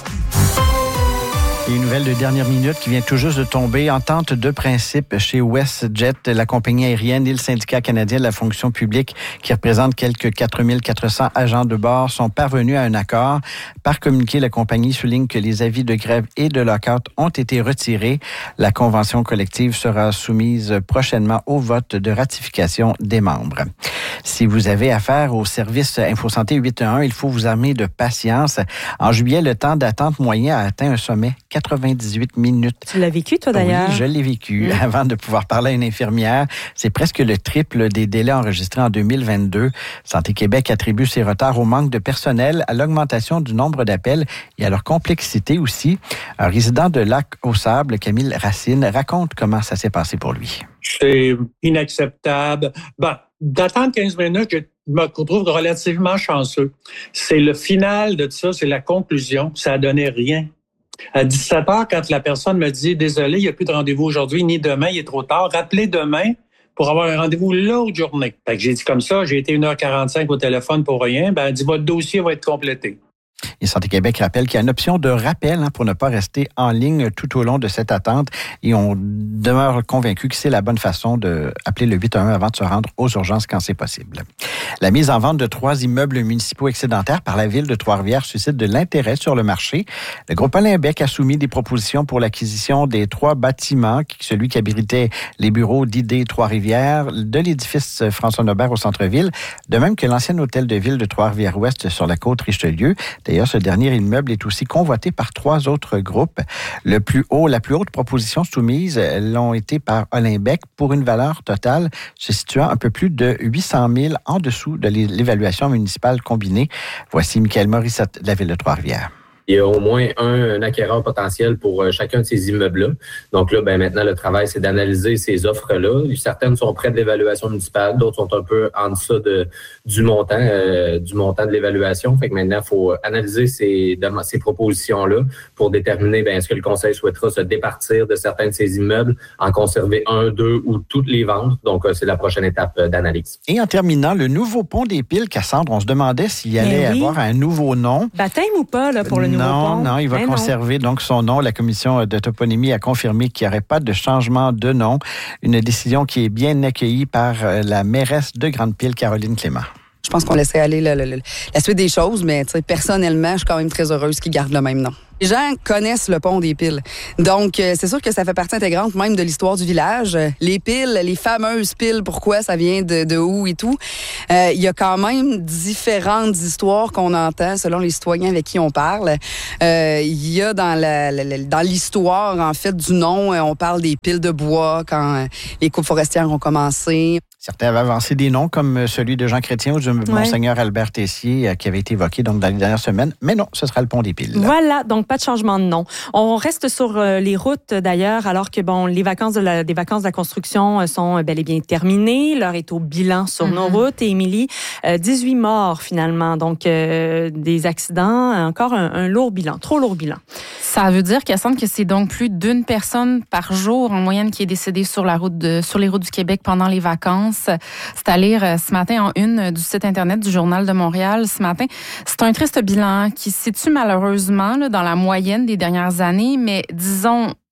Et une nouvelle de dernière minute qui vient tout juste de tomber. Entente de principe chez WestJet, la compagnie aérienne et le syndicat canadien de la fonction publique qui représente quelques quatre mille quatre cents agents de bord sont parvenus à un accord. Par communiqué, la compagnie souligne que les avis de grève et de lockout ont été retirés. La convention collective sera soumise prochainement au vote de ratification des membres. Si vous avez affaire au service InfoSanté huit un un, il faut vous armer de patience. En juillet, le temps d'attente moyen a atteint un sommet quatre-vingt-dix-huit minutes. Tu l'as vécu, toi, d'ailleurs? Oui, je l'ai vécu. Mmh. Avant de pouvoir parler à une infirmière, c'est presque le triple des délais enregistrés en deux mille vingt-deux. Santé Québec attribue ces retards au manque de personnel, à l'augmentation du nombre d'appels et à leur complexité aussi. Un résident de Lac-aux-Sables, Camille Racine, raconte comment ça s'est passé pour lui. C'est inacceptable. Ben, d'attendre quinze minutes, je me retrouve relativement chanceux. C'est le final de tout ça, c'est la conclusion. Ça a donné rien. À dix-sept heures, quand la personne me dit « Désolé, il n'y a plus de rendez-vous aujourd'hui, ni demain, il est trop tard. Rappelez demain pour avoir un rendez-vous l'autre journée. » Fait que j'ai dit comme ça, j'ai été une heure quarante-cinq au téléphone pour rien. Ben, elle dit « Votre dossier va être complété. » Et Santé Québec rappelle qu'il y a une option de rappel hein, pour ne pas rester en ligne tout au long de cette attente. Et on demeure convaincu que c'est la bonne façon d'appeler le huit un un avant de se rendre aux urgences quand c'est possible. La mise en vente de trois immeubles municipaux excédentaires par la ville de Trois-Rivières suscite de l'intérêt sur le marché. Le groupe Alain Bec a soumis des propositions pour l'acquisition des trois bâtiments, celui qui abritait les bureaux d'I D Trois-Rivières, de l'édifice François-Nobert au centre-ville, de même que l'ancien hôtel de ville de Trois-Rivières-Ouest sur la côte Richelieu. D'ailleurs, ce dernier immeuble est aussi convoité par trois autres groupes. Le plus haut, la plus haute proposition soumise l'ont été par Alain Bec pour une valeur totale se situant un peu plus de huit cent mille en dessous de l'évaluation municipale combinée. Voici Michael Morissette de la ville de Trois-Rivières. Il y a au moins un, un acquéreur potentiel pour euh, chacun de ces immeubles-là. Donc là, ben maintenant, le travail, c'est d'analyser ces offres-là. Certaines sont près de l'évaluation municipale, d'autres sont un peu en deçà de, du montant euh, du montant de l'évaluation. Fait que maintenant, il faut analyser ces, ces propositions-là pour déterminer ben, est-ce que le conseil souhaitera se départir de certains de ces immeubles, en conserver un, deux ou toutes les ventes. Donc, euh, c'est la prochaine étape euh, d'analyse. Et en terminant, le nouveau pont des Piles, Cassandre, on se demandait s'il allait oui. avoir un nouveau nom. Baptême ou pas là, pour le nouveau non, pont? Non, il va Mais conserver non. donc son nom. La commission de toponymie a confirmé qu'il n'y aurait pas de changement de nom. Une décision qui est bien accueillie par la mairesse de Grande-Pile, Caroline Clément. Je pense qu'on laisserait aller le, le, le, la suite des choses, mais personnellement, je suis quand même très heureuse qu'ils gardent le même nom. Les gens connaissent le pont des Piles. Donc, c'est sûr que ça fait partie intégrante même de l'histoire du village. Les piles, les fameuses piles, pourquoi ça vient de, de où et tout. Euh, il y a quand même différentes histoires qu'on entend selon les citoyens avec qui on parle. Euh, il y a dans, la, la, dans l'histoire, en fait, du nom, on parle des piles de bois quand les coupes forestières ont commencé. Certains avaient avancé des noms comme celui de Jean Chrétien ou du ouais. Monseigneur Albert Tessier qui avait été évoqué donc, dans les dernières semaines. Mais non, ce sera le pont des Piles. Voilà, donc pas de changement de nom. On reste sur euh, les routes d'ailleurs, alors que bon, les vacances de la, des vacances de la construction sont bel et bien terminées. L'heure est au bilan sur mm-hmm. nos routes. Et Émilie, euh, dix-huit morts finalement, donc euh, des accidents, encore un, un lourd bilan, trop lourd bilan. Ça veut dire, Cassandre, que c'est donc plus d'une personne par jour en moyenne qui est décédée sur la route de, sur les routes du Québec pendant les vacances. C'est à lire ce matin en une du site Internet du Journal de Montréal ce matin. C'est un triste bilan qui se situe malheureusement là, dans la moyenne des dernières années, mais disons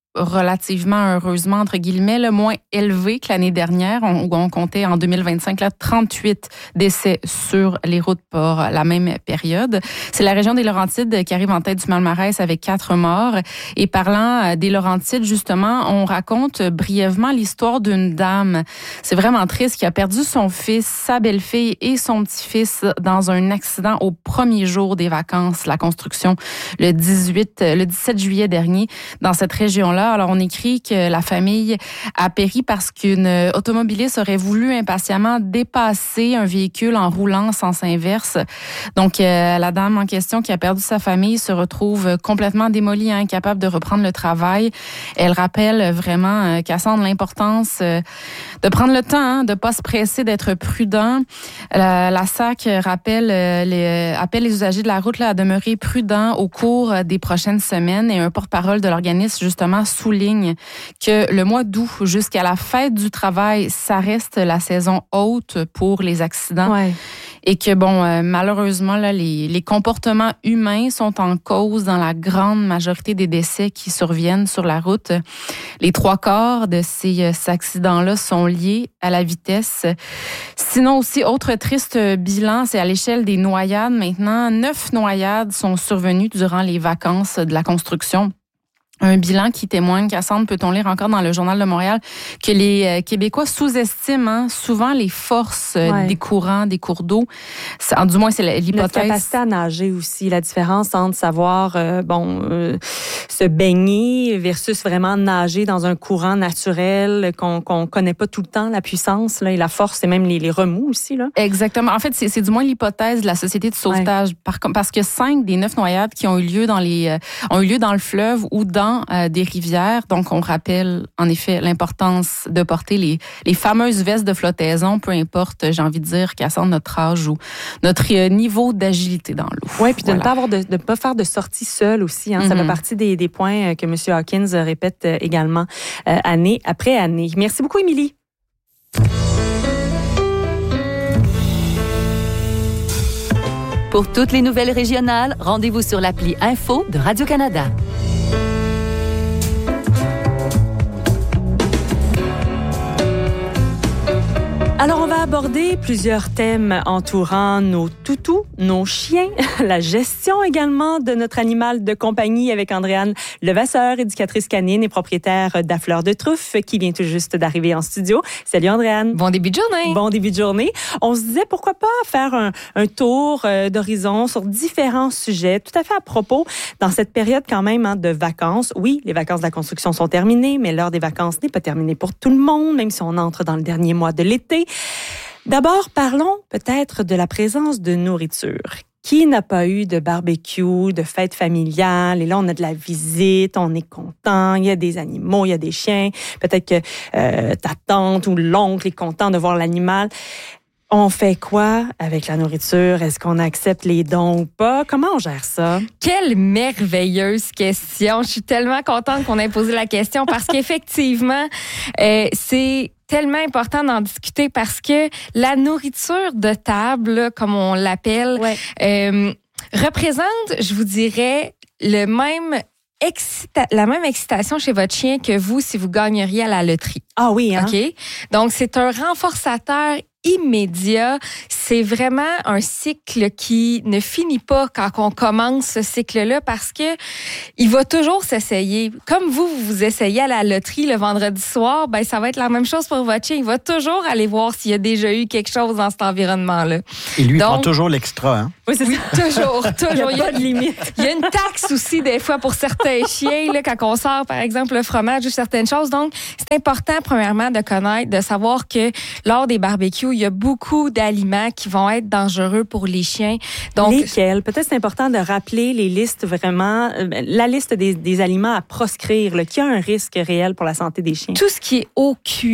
relativement, heureusement, entre guillemets, le moins élevé que l'année dernière, on, où on comptait en deux mille vingt-cinq là, trente-huit décès sur les routes pour la même période. C'est la région des Laurentides qui arrive en tête du palmarès avec quatre morts. Et parlant des Laurentides, justement, on raconte brièvement l'histoire d'une dame. C'est vraiment triste, qui a perdu son fils, sa belle-fille et son petit-fils dans un accident au premier jour des vacances, la construction, le dix-huit, le dix-sept juillet dernier, dans cette région-là. Alors, on écrit que la famille a péri parce qu'une automobiliste aurait voulu impatiemment dépasser un véhicule en roulant en sens inverse. Donc, euh, la dame en question qui a perdu sa famille se retrouve complètement démolie, incapable de reprendre le travail. Elle rappelle vraiment, euh, Cassandre, l'importance euh, de prendre le temps, hein, de pas se presser, d'être prudent. La, la S A C rappelle, euh, les, appelle les usagers de la route là, à demeurer prudents au cours des prochaines semaines. Et un porte-parole de l'organisme, justement, souligne que le mois d'août jusqu'à la fête du travail, ça reste la saison haute pour les accidents. Ouais. Et que, bon, euh, malheureusement, là, les, les comportements humains sont en cause dans la grande majorité des décès qui surviennent sur la route. Les trois quarts de ces, euh, ces accidents-là sont liés à la vitesse. Sinon aussi, autre triste bilan, c'est à l'échelle des noyades. Maintenant, neuf noyades sont survenues durant les vacances de la construction. Un bilan qui témoigne, Cassandre, peut-on lire encore dans le Journal de Montréal, que les Québécois sous-estiment hein, souvent les forces ouais. des courants, des cours d'eau. C'est, du moins, c'est l'hypothèse. Notre capacité à nager aussi, la différence entre savoir euh, bon euh, se baigner versus vraiment nager dans un courant naturel qu'on qu'on connaît pas tout le temps, la puissance là, et la force, et même les, les remous aussi. Là. Exactement. En fait, c'est, c'est du moins l'hypothèse de la Société de sauvetage. Ouais. Par, parce que cinq des neuf noyades qui ont eu lieu dans les euh, ont eu lieu dans le fleuve ou dans Euh, des rivières. Donc, on rappelle en effet l'importance de porter les, les fameuses vestes de flottaison, peu importe, j'ai envie de dire, Cassandre, notre âge ou notre euh, niveau d'agilité dans l'eau. Oui, puis de voilà. ne pas avoir de, de pas faire de sortie seule aussi. Hein. Mm-hmm. Ça fait partie des, des points que M. Hawkins répète également euh, année après année. Merci beaucoup, Émilie. Pour toutes les nouvelles régionales, rendez-vous sur l'appli Info de Radio-Canada. Alors, on va aborder plusieurs thèmes entourant nos toutous, nos chiens, la gestion également de notre animal de compagnie avec Andréane Levasseur, éducatrice canine et propriétaire d'Affleur de Truffe, qui vient tout juste d'arriver en studio. Salut Andréane. Bon début de journée. Bon début de journée. On se disait pourquoi pas faire un, un tour d'horizon sur différents sujets, tout à fait à propos dans cette période quand même hein, de vacances. Oui, les vacances de la construction sont terminées, mais l'heure des vacances n'est pas terminée pour tout le monde, même si on entre dans le dernier mois de l'été. D'abord, parlons peut-être de la présence de nourriture. Qui n'a pas eu de barbecue, de fête familiale? Et là, on a de la visite, on est content, il y a des animaux, il y a des chiens. Peut-être que euh, ta tante ou l'oncle est content de voir l'animal. On fait quoi avec la nourriture? Est-ce qu'on accepte les dons ou pas? Comment on gère ça? Quelle merveilleuse question. Je suis tellement contente qu'on ait posé la question parce qu'effectivement, euh, c'est tellement important d'en discuter parce que la nourriture de table, là, comme on l'appelle, ouais. euh, représente, je vous dirais, le même excita- la même excitation chez votre chien que vous si vous gagneriez à la loterie. Ah oui, hein? OK? Donc, c'est un renforçateur immédiat. C'est vraiment un cycle qui ne finit pas quand on commence ce cycle-là parce que il va toujours s'essayer. Comme vous, vous vous essayez à la loterie le vendredi soir, ben ça va être la même chose pour votre chien. Il va toujours aller voir s'il y a déjà eu quelque chose dans cet environnement-là. Et lui, Donc, il prend toujours l'extra, hein? Oui, c'est oui, ça. Toujours, toujours. Il n'y a pas de limite. Il y a une taxe aussi, des fois, pour certains chiens, là, quand on sort, par exemple, le fromage ou certaines choses. Donc, c'est important, premièrement, de connaître, de savoir que lors des barbecues, il y a beaucoup d'aliments qui vont être dangereux pour les chiens. Donc, lesquels? Peut-être c'est important de rappeler les listes vraiment, euh, la liste des, des aliments à proscrire, là, qui a un risque réel pour la santé des chiens. Tout ce qui est au cuit.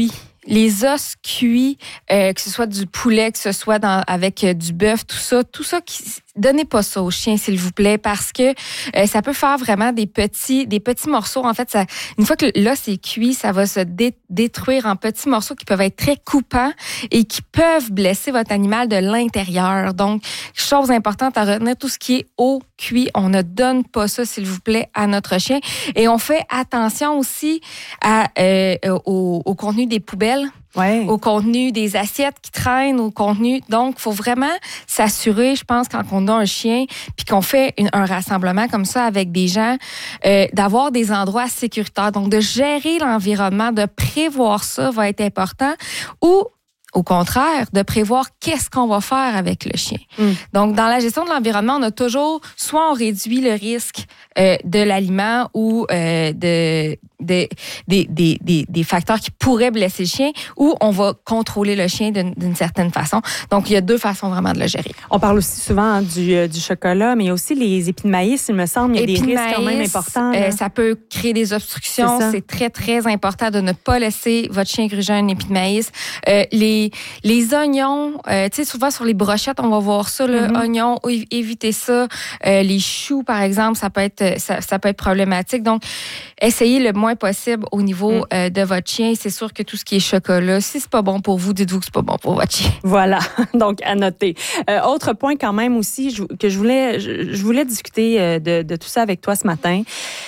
les os cuits, euh, que ce soit du poulet, que ce soit dans, avec euh, du bœuf, tout ça, tout ça, qui, donnez pas ça aux chiens, s'il vous plaît, parce que euh, ça peut faire vraiment des petits, des petits morceaux. En fait, ça, une fois que l'os est cuit, ça va se dé- détruire en petits morceaux qui peuvent être très coupants et qui peuvent blesser votre animal de l'intérieur. Donc, chose importante à retenir, tout ce qui est eau cuit, on ne donne pas ça, s'il vous plaît, à notre chien. Et on fait attention aussi à, euh, au, au contenu des poubelles. Ouais. Au contenu des assiettes qui traînent, au contenu. Donc, il faut vraiment s'assurer, je pense, quand on a un chien, puis qu'on fait une, un rassemblement comme ça avec des gens, euh, d'avoir des endroits sécuritaires. Donc, de gérer l'environnement, de prévoir ça va être important. Ou au contraire, de prévoir qu'est-ce qu'on va faire avec le chien. Mm. Donc, dans la gestion de l'environnement, on a toujours, soit on réduit le risque euh, de l'aliment ou euh, de, de, des, des, des, des facteurs qui pourraient blesser le chien, ou on va contrôler le chien d'une, d'une certaine façon. Donc, il y a deux façons vraiment de le gérer. On parle aussi souvent hein, du, euh, du chocolat, mais il y a aussi les épis de maïs, il me semble. Il y a épis des risques maïs, quand même importants. Euh, ça peut créer des obstructions. C'est, c'est très, très important de ne pas laisser votre chien gruger un épi de maïs. Euh, les Les oignons, euh, tu sais, souvent sur les brochettes, on va voir ça, le mm-hmm. oignon, évitez ça. Euh, les choux, par exemple, ça peut être ça, ça peut être problématique. Donc, essayez le moins possible au niveau mm. euh, de votre chien. C'est sûr que tout ce qui est chocolat, si c'est pas bon pour vous, dites-vous que c'est pas bon pour votre chien. Voilà, donc à noter. Euh, autre point quand même aussi je, que je voulais, je, je voulais discuter euh, de, de tout ça avec toi ce matin.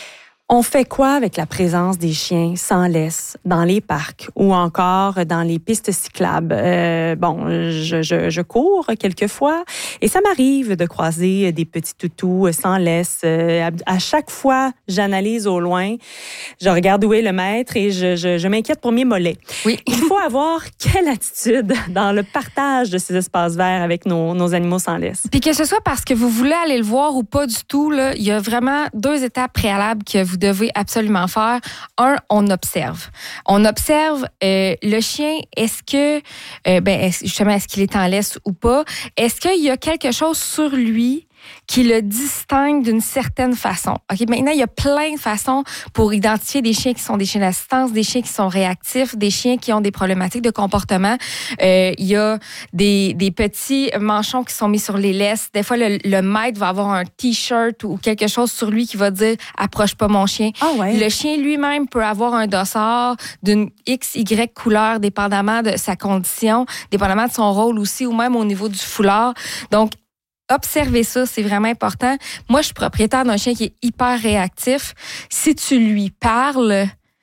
On fait quoi avec la présence des chiens sans laisse dans les parcs ou encore dans les pistes cyclables? Euh, bon, je, je, je cours quelquefois et ça m'arrive de croiser des petits toutous sans laisse. À, à chaque fois, j'analyse au loin, je regarde où est le maître et je, je, je m'inquiète pour mes mollets. Oui. Il faut avoir quelle attitude dans le partage de ces espaces verts avec nos, nos animaux sans laisse? Puis que ce soit parce que vous voulez aller le voir ou pas du tout, là, il y a vraiment deux étapes préalables que vous devez absolument faire. Un, on observe. On observe euh, le chien, est-ce que, euh, ben, est-ce, justement, est-ce qu'il est en laisse ou pas? Est-ce qu'il y a quelque chose sur lui qui le distingue d'une certaine façon? OK, maintenant, il y a plein de façons pour identifier des chiens qui sont des chiens d'assistance, des chiens qui sont réactifs, des chiens qui ont des problématiques de comportement. Euh, il y a des, des petits manchons qui sont mis sur les laisses. Des fois, le, le maître va avoir un T-shirt ou quelque chose sur lui qui va dire « approche pas mon chien ah ». Ouais. Le chien lui-même peut avoir un dossard d'une X Y couleur, dépendamment de sa condition, dépendamment de son rôle aussi, ou même au niveau du foulard. Donc, observez ça, c'est vraiment important. Moi, je suis propriétaire d'un chien qui est hyper réactif. Si tu lui parles,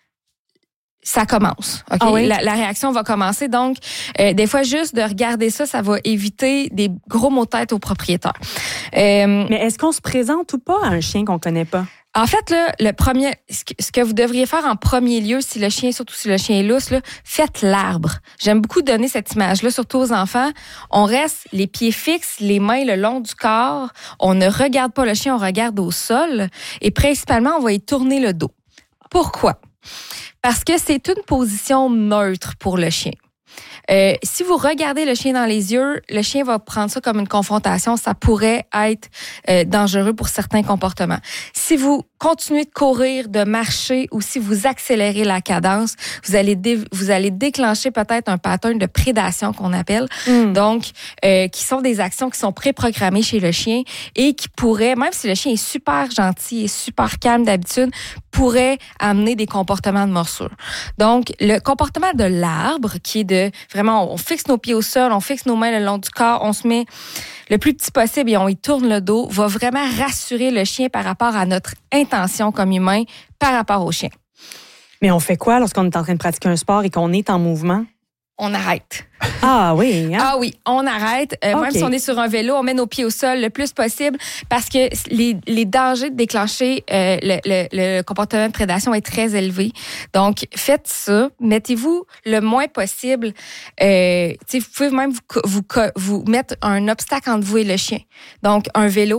ça commence. Okay? Ah oui? la, la réaction va commencer. Donc, euh, des fois, juste de regarder ça, ça va éviter des gros maux de tête au propriétaire. Euh, Mais est-ce qu'on se présente ou pas à un chien qu'on connaît pas? En fait, là, le premier, ce que vous devriez faire en premier lieu, si le chien, surtout si le chien est lousse, là, faites l'arbre. J'aime beaucoup donner cette image-là, surtout aux enfants. On reste les pieds fixes, les mains le long du corps. On ne regarde pas le chien, on regarde au sol. Et principalement, on va y tourner le dos. Pourquoi? Parce que c'est une position neutre pour le chien. Euh, si vous regardez le chien dans les yeux, le chien va prendre ça comme une confrontation. Ça pourrait être euh, dangereux pour certains comportements. Si vous continuez de courir, de marcher, ou si vous accélérez la cadence, vous allez dé- vous allez déclencher peut-être un pattern de prédation qu'on appelle. Mm. Donc, euh, qui sont des actions qui sont préprogrammées chez le chien et qui pourraient, même si le chien est super gentil et super calme d'habitude, pourrait amener des comportements de morsure. Donc, le comportement de l'arbre, qui est de vraiment, on fixe nos pieds au sol, on fixe nos mains le long du corps, on se met le plus petit possible et on y tourne le dos, va vraiment rassurer le chien par rapport à notre intention comme humain par rapport au chien. Mais on fait quoi lorsqu'on est en train de pratiquer un sport et qu'on est en mouvement? On arrête. Ah oui, hein? Ah oui, on arrête. Euh, okay. Même si on est sur un vélo, on met nos pieds au sol le plus possible parce que les, les dangers de déclencher euh, le, le, le comportement de prédation est très élevé. Donc, faites ça. Mettez-vous le moins possible. Euh, vous pouvez même vous, vous, vous mettre un obstacle entre vous et le chien. Donc, un vélo.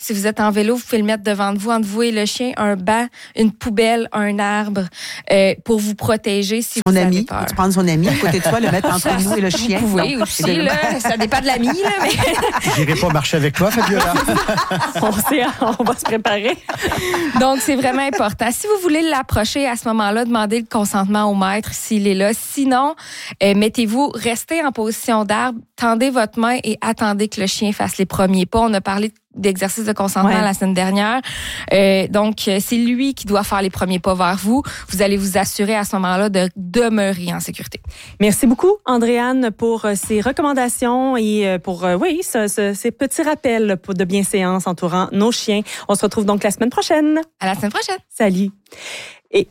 Si vous êtes en vélo, vous pouvez le mettre devant vous, entre vous et le chien, un banc, une poubelle, un arbre, euh, pour vous protéger si son vous ami, avez peur. Tu prends son ami à côté de toi, le mettre entre nous et le chien. Vous pouvez aussi, là, ça dépend de l'ami, là, mais... J'irai pas marcher avec toi, Fabiola. on, sait, on va se préparer. Donc, c'est vraiment important. Si vous voulez l'approcher à ce moment-là, demandez le consentement au maître s'il est là. Sinon, euh, mettez-vous, restez en position d'arbre, tendez votre main et attendez que le chien fasse les premiers pas. On a parlé d'exercice de consentement ouais. la semaine dernière. Euh, donc, c'est lui qui doit faire les premiers pas vers vous. Vous allez vous assurer à ce moment-là de demeurer en sécurité. Merci beaucoup, Andréane, pour ces recommandations et pour, oui, ce, ce, ces petits rappels de bienséance entourant nos chiens. On se retrouve donc la semaine prochaine. À la semaine prochaine. Salut. Et...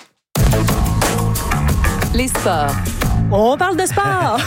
Les sports. On parle de sport!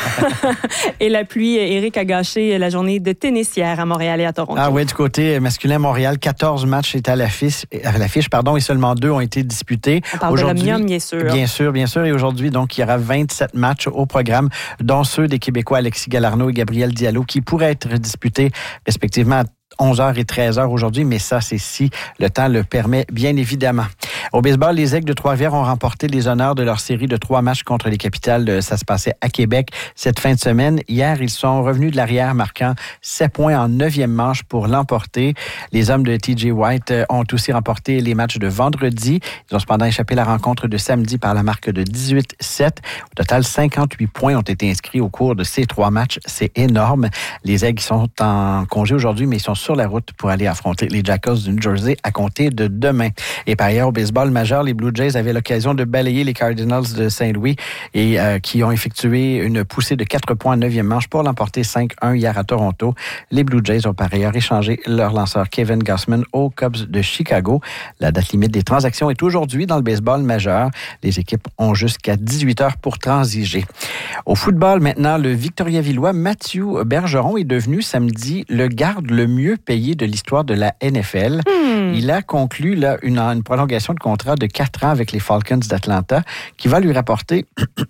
Et la pluie, Éric, a gâché la journée de tennis hier à Montréal et à Toronto. Ah oui, du côté masculin, Montréal, quatorze matchs étaient à l'affiche, à l'affiche pardon, et seulement deux ont été disputés. On parle aujourd'hui, de l'Omnium, bien sûr. Bien sûr, bien sûr. Et aujourd'hui, donc, il y aura vingt-sept matchs au programme, dont ceux des Québécois Alexis Galarneau et Gabriel Diallo, qui pourraient être disputés respectivement à onze heures et treize heures aujourd'hui, mais ça, c'est si le temps le permet, bien évidemment. Au baseball, les Aigles de Trois-Rivières ont remporté les honneurs de leur série de trois matchs contre les Capitales. Ça se passait à Québec cette fin de semaine. Hier, ils sont revenus de l'arrière, marquant sept points en neuvième manche pour l'emporter. Les hommes de T J White ont aussi remporté les matchs de vendredi. Ils ont cependant échappé la rencontre de samedi par la marque de dix-huit sept. Au total, cinquante-huit points ont été inscrits au cours de ces trois matchs. C'est énorme. Les Aigles sont en congé aujourd'hui, mais ils sont sur la route pour aller affronter les Jackals du New Jersey à compter de demain. Et par ailleurs, au baseball majeur, les Blue Jays avaient l'occasion de balayer les Cardinals de Saint-Louis et euh, qui ont effectué une poussée de quatre points en neuvième manche pour l'emporter cinq un hier à Toronto. Les Blue Jays ont par ailleurs échangé leur lanceur Kevin Gausman aux Cubs de Chicago. La date limite des transactions est aujourd'hui dans le baseball majeur. Les équipes ont jusqu'à dix-huit heures pour transiger. Au football, maintenant, le Victoriavillois Mathieu Bergeron est devenu samedi le garde le mieux payé de l'histoire de la N F L. Hmm. Il a conclu là, une, une prolongation de contrat de quatre ans avec les Falcons d'Atlanta qui va lui rapporter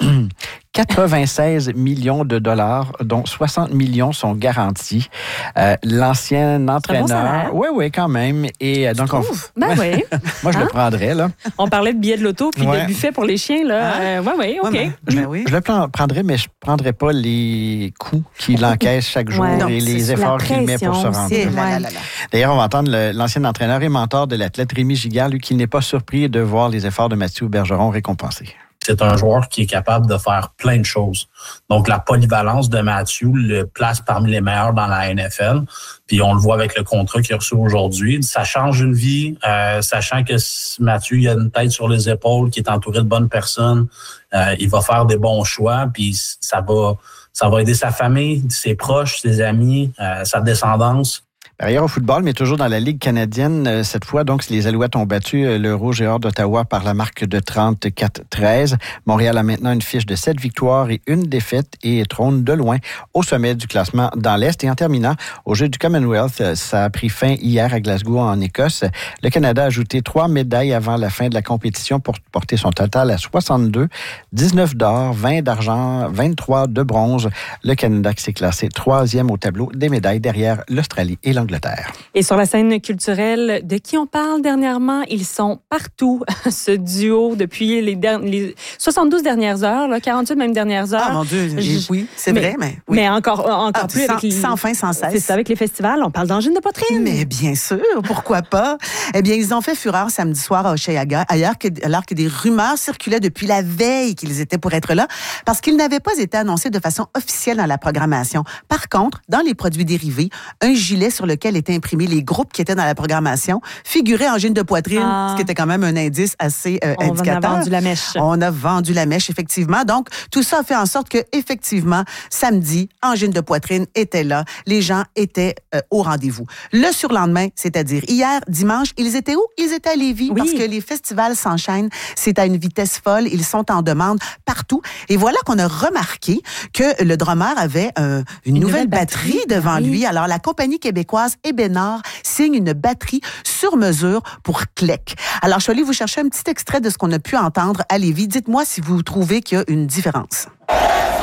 quatre-vingt-seize millions de dollars, dont soixante millions sont garantis. Euh, l'ancien entraîneur... Bon oui, oui, quand même. Et euh, donc, on... Ben oui. Moi, je hein? le prendrais, là. On parlait de billets de l'auto puis ouais. de buffet pour les chiens, là. Hein? Euh, oui, oui, OK. Ouais, ben, ben oui. Je, je le prendrais, mais je ne prendrais pas les coûts qu'il encaisse chaque jour ouais, et les efforts qu'il met pour se rendre. Ouais. Là, là, là. D'ailleurs, on va entendre le, l'ancien entraîneur et mentor de l'athlète Rémi Giguère, lui, qui n'est pas surpris de voir les efforts de Mathieu Bergeron récompensés. C'est un joueur qui est capable de faire plein de choses. Donc, la polyvalence de Mathieu le place parmi les meilleurs dans la N F L. Puis, on le voit avec le contrat qu'il a reçu aujourd'hui. Ça change une vie, euh, sachant que Mathieu, il a une tête sur les épaules, qui est entouré de bonnes personnes. Euh, il va faire des bons choix, puis ça va, ça va aider sa famille, ses proches, ses amis, euh, sa descendance. Par ailleurs, au football, mais toujours dans la Ligue canadienne, cette fois, donc, les Alouettes ont battu le Rouge et Or d'Ottawa par la marque de trente-quatre treize. Montréal a maintenant une fiche de sept victoires et une défaite et trône de loin au sommet du classement dans l'Est. Et en terminant, au jeu du Commonwealth, ça a pris fin hier à Glasgow, en Écosse. Le Canada a ajouté trois médailles avant la fin de la compétition pour porter son total à soixante-deux, dix-neuf d'or, vingt d'argent, vingt-trois de bronze. Le Canada qui s'est classé troisième au tableau des médailles derrière l'Australie et l'Angleterre. Et sur la scène culturelle, de qui on parle dernièrement, ils sont partout, ce duo, depuis les, der- les soixante-douze dernières heures, là, quarante-huit même dernières heures. Ah mon Dieu, Je, oui, c'est mais, vrai, mais... Oui. Mais encore, encore ah, plus sans, avec les... Sans fin, sans cesse. C'est ça, avec les festivals, on parle d'angine de poitrine. Mais bien sûr, pourquoi pas? Eh bien, ils ont fait fureur samedi soir à Hochelaga, alors que, alors que des rumeurs circulaient depuis la veille qu'ils étaient pour être là, parce qu'ils n'avaient pas été annoncés de façon officielle dans la programmation. Par contre, dans les produits dérivés, un gilet sur lequel étaient imprimés les groupes qui étaient dans la programmation figurait angine de poitrine, ah. ce qui était quand même un indice assez euh, on indicateur. On a vendu la mèche. On a vendu la mèche, effectivement. Donc, tout ça a fait en sorte que, effectivement, samedi, angine de poitrine était là. Les gens étaient euh, au rendez-vous. Le surlendemain, c'est-à-dire hier, dimanche, ils étaient où? Ils étaient à Lévis, oui. Parce que les festivals s'enchaînent. C'est à une vitesse folle. Ils sont en demande partout. Et voilà qu'on a remarqué que le drummer avait euh, une, une nouvelle, nouvelle batterie, batterie devant oui. lui. Alors, la compagnie québécoise Ebénard signe une batterie sur mesure pour Klek. Alors, je suis allée vous chercher un petit extrait de ce qu'on a pu entendre à Lévis. Dites-moi si vous trouvez qu'il y a une différence.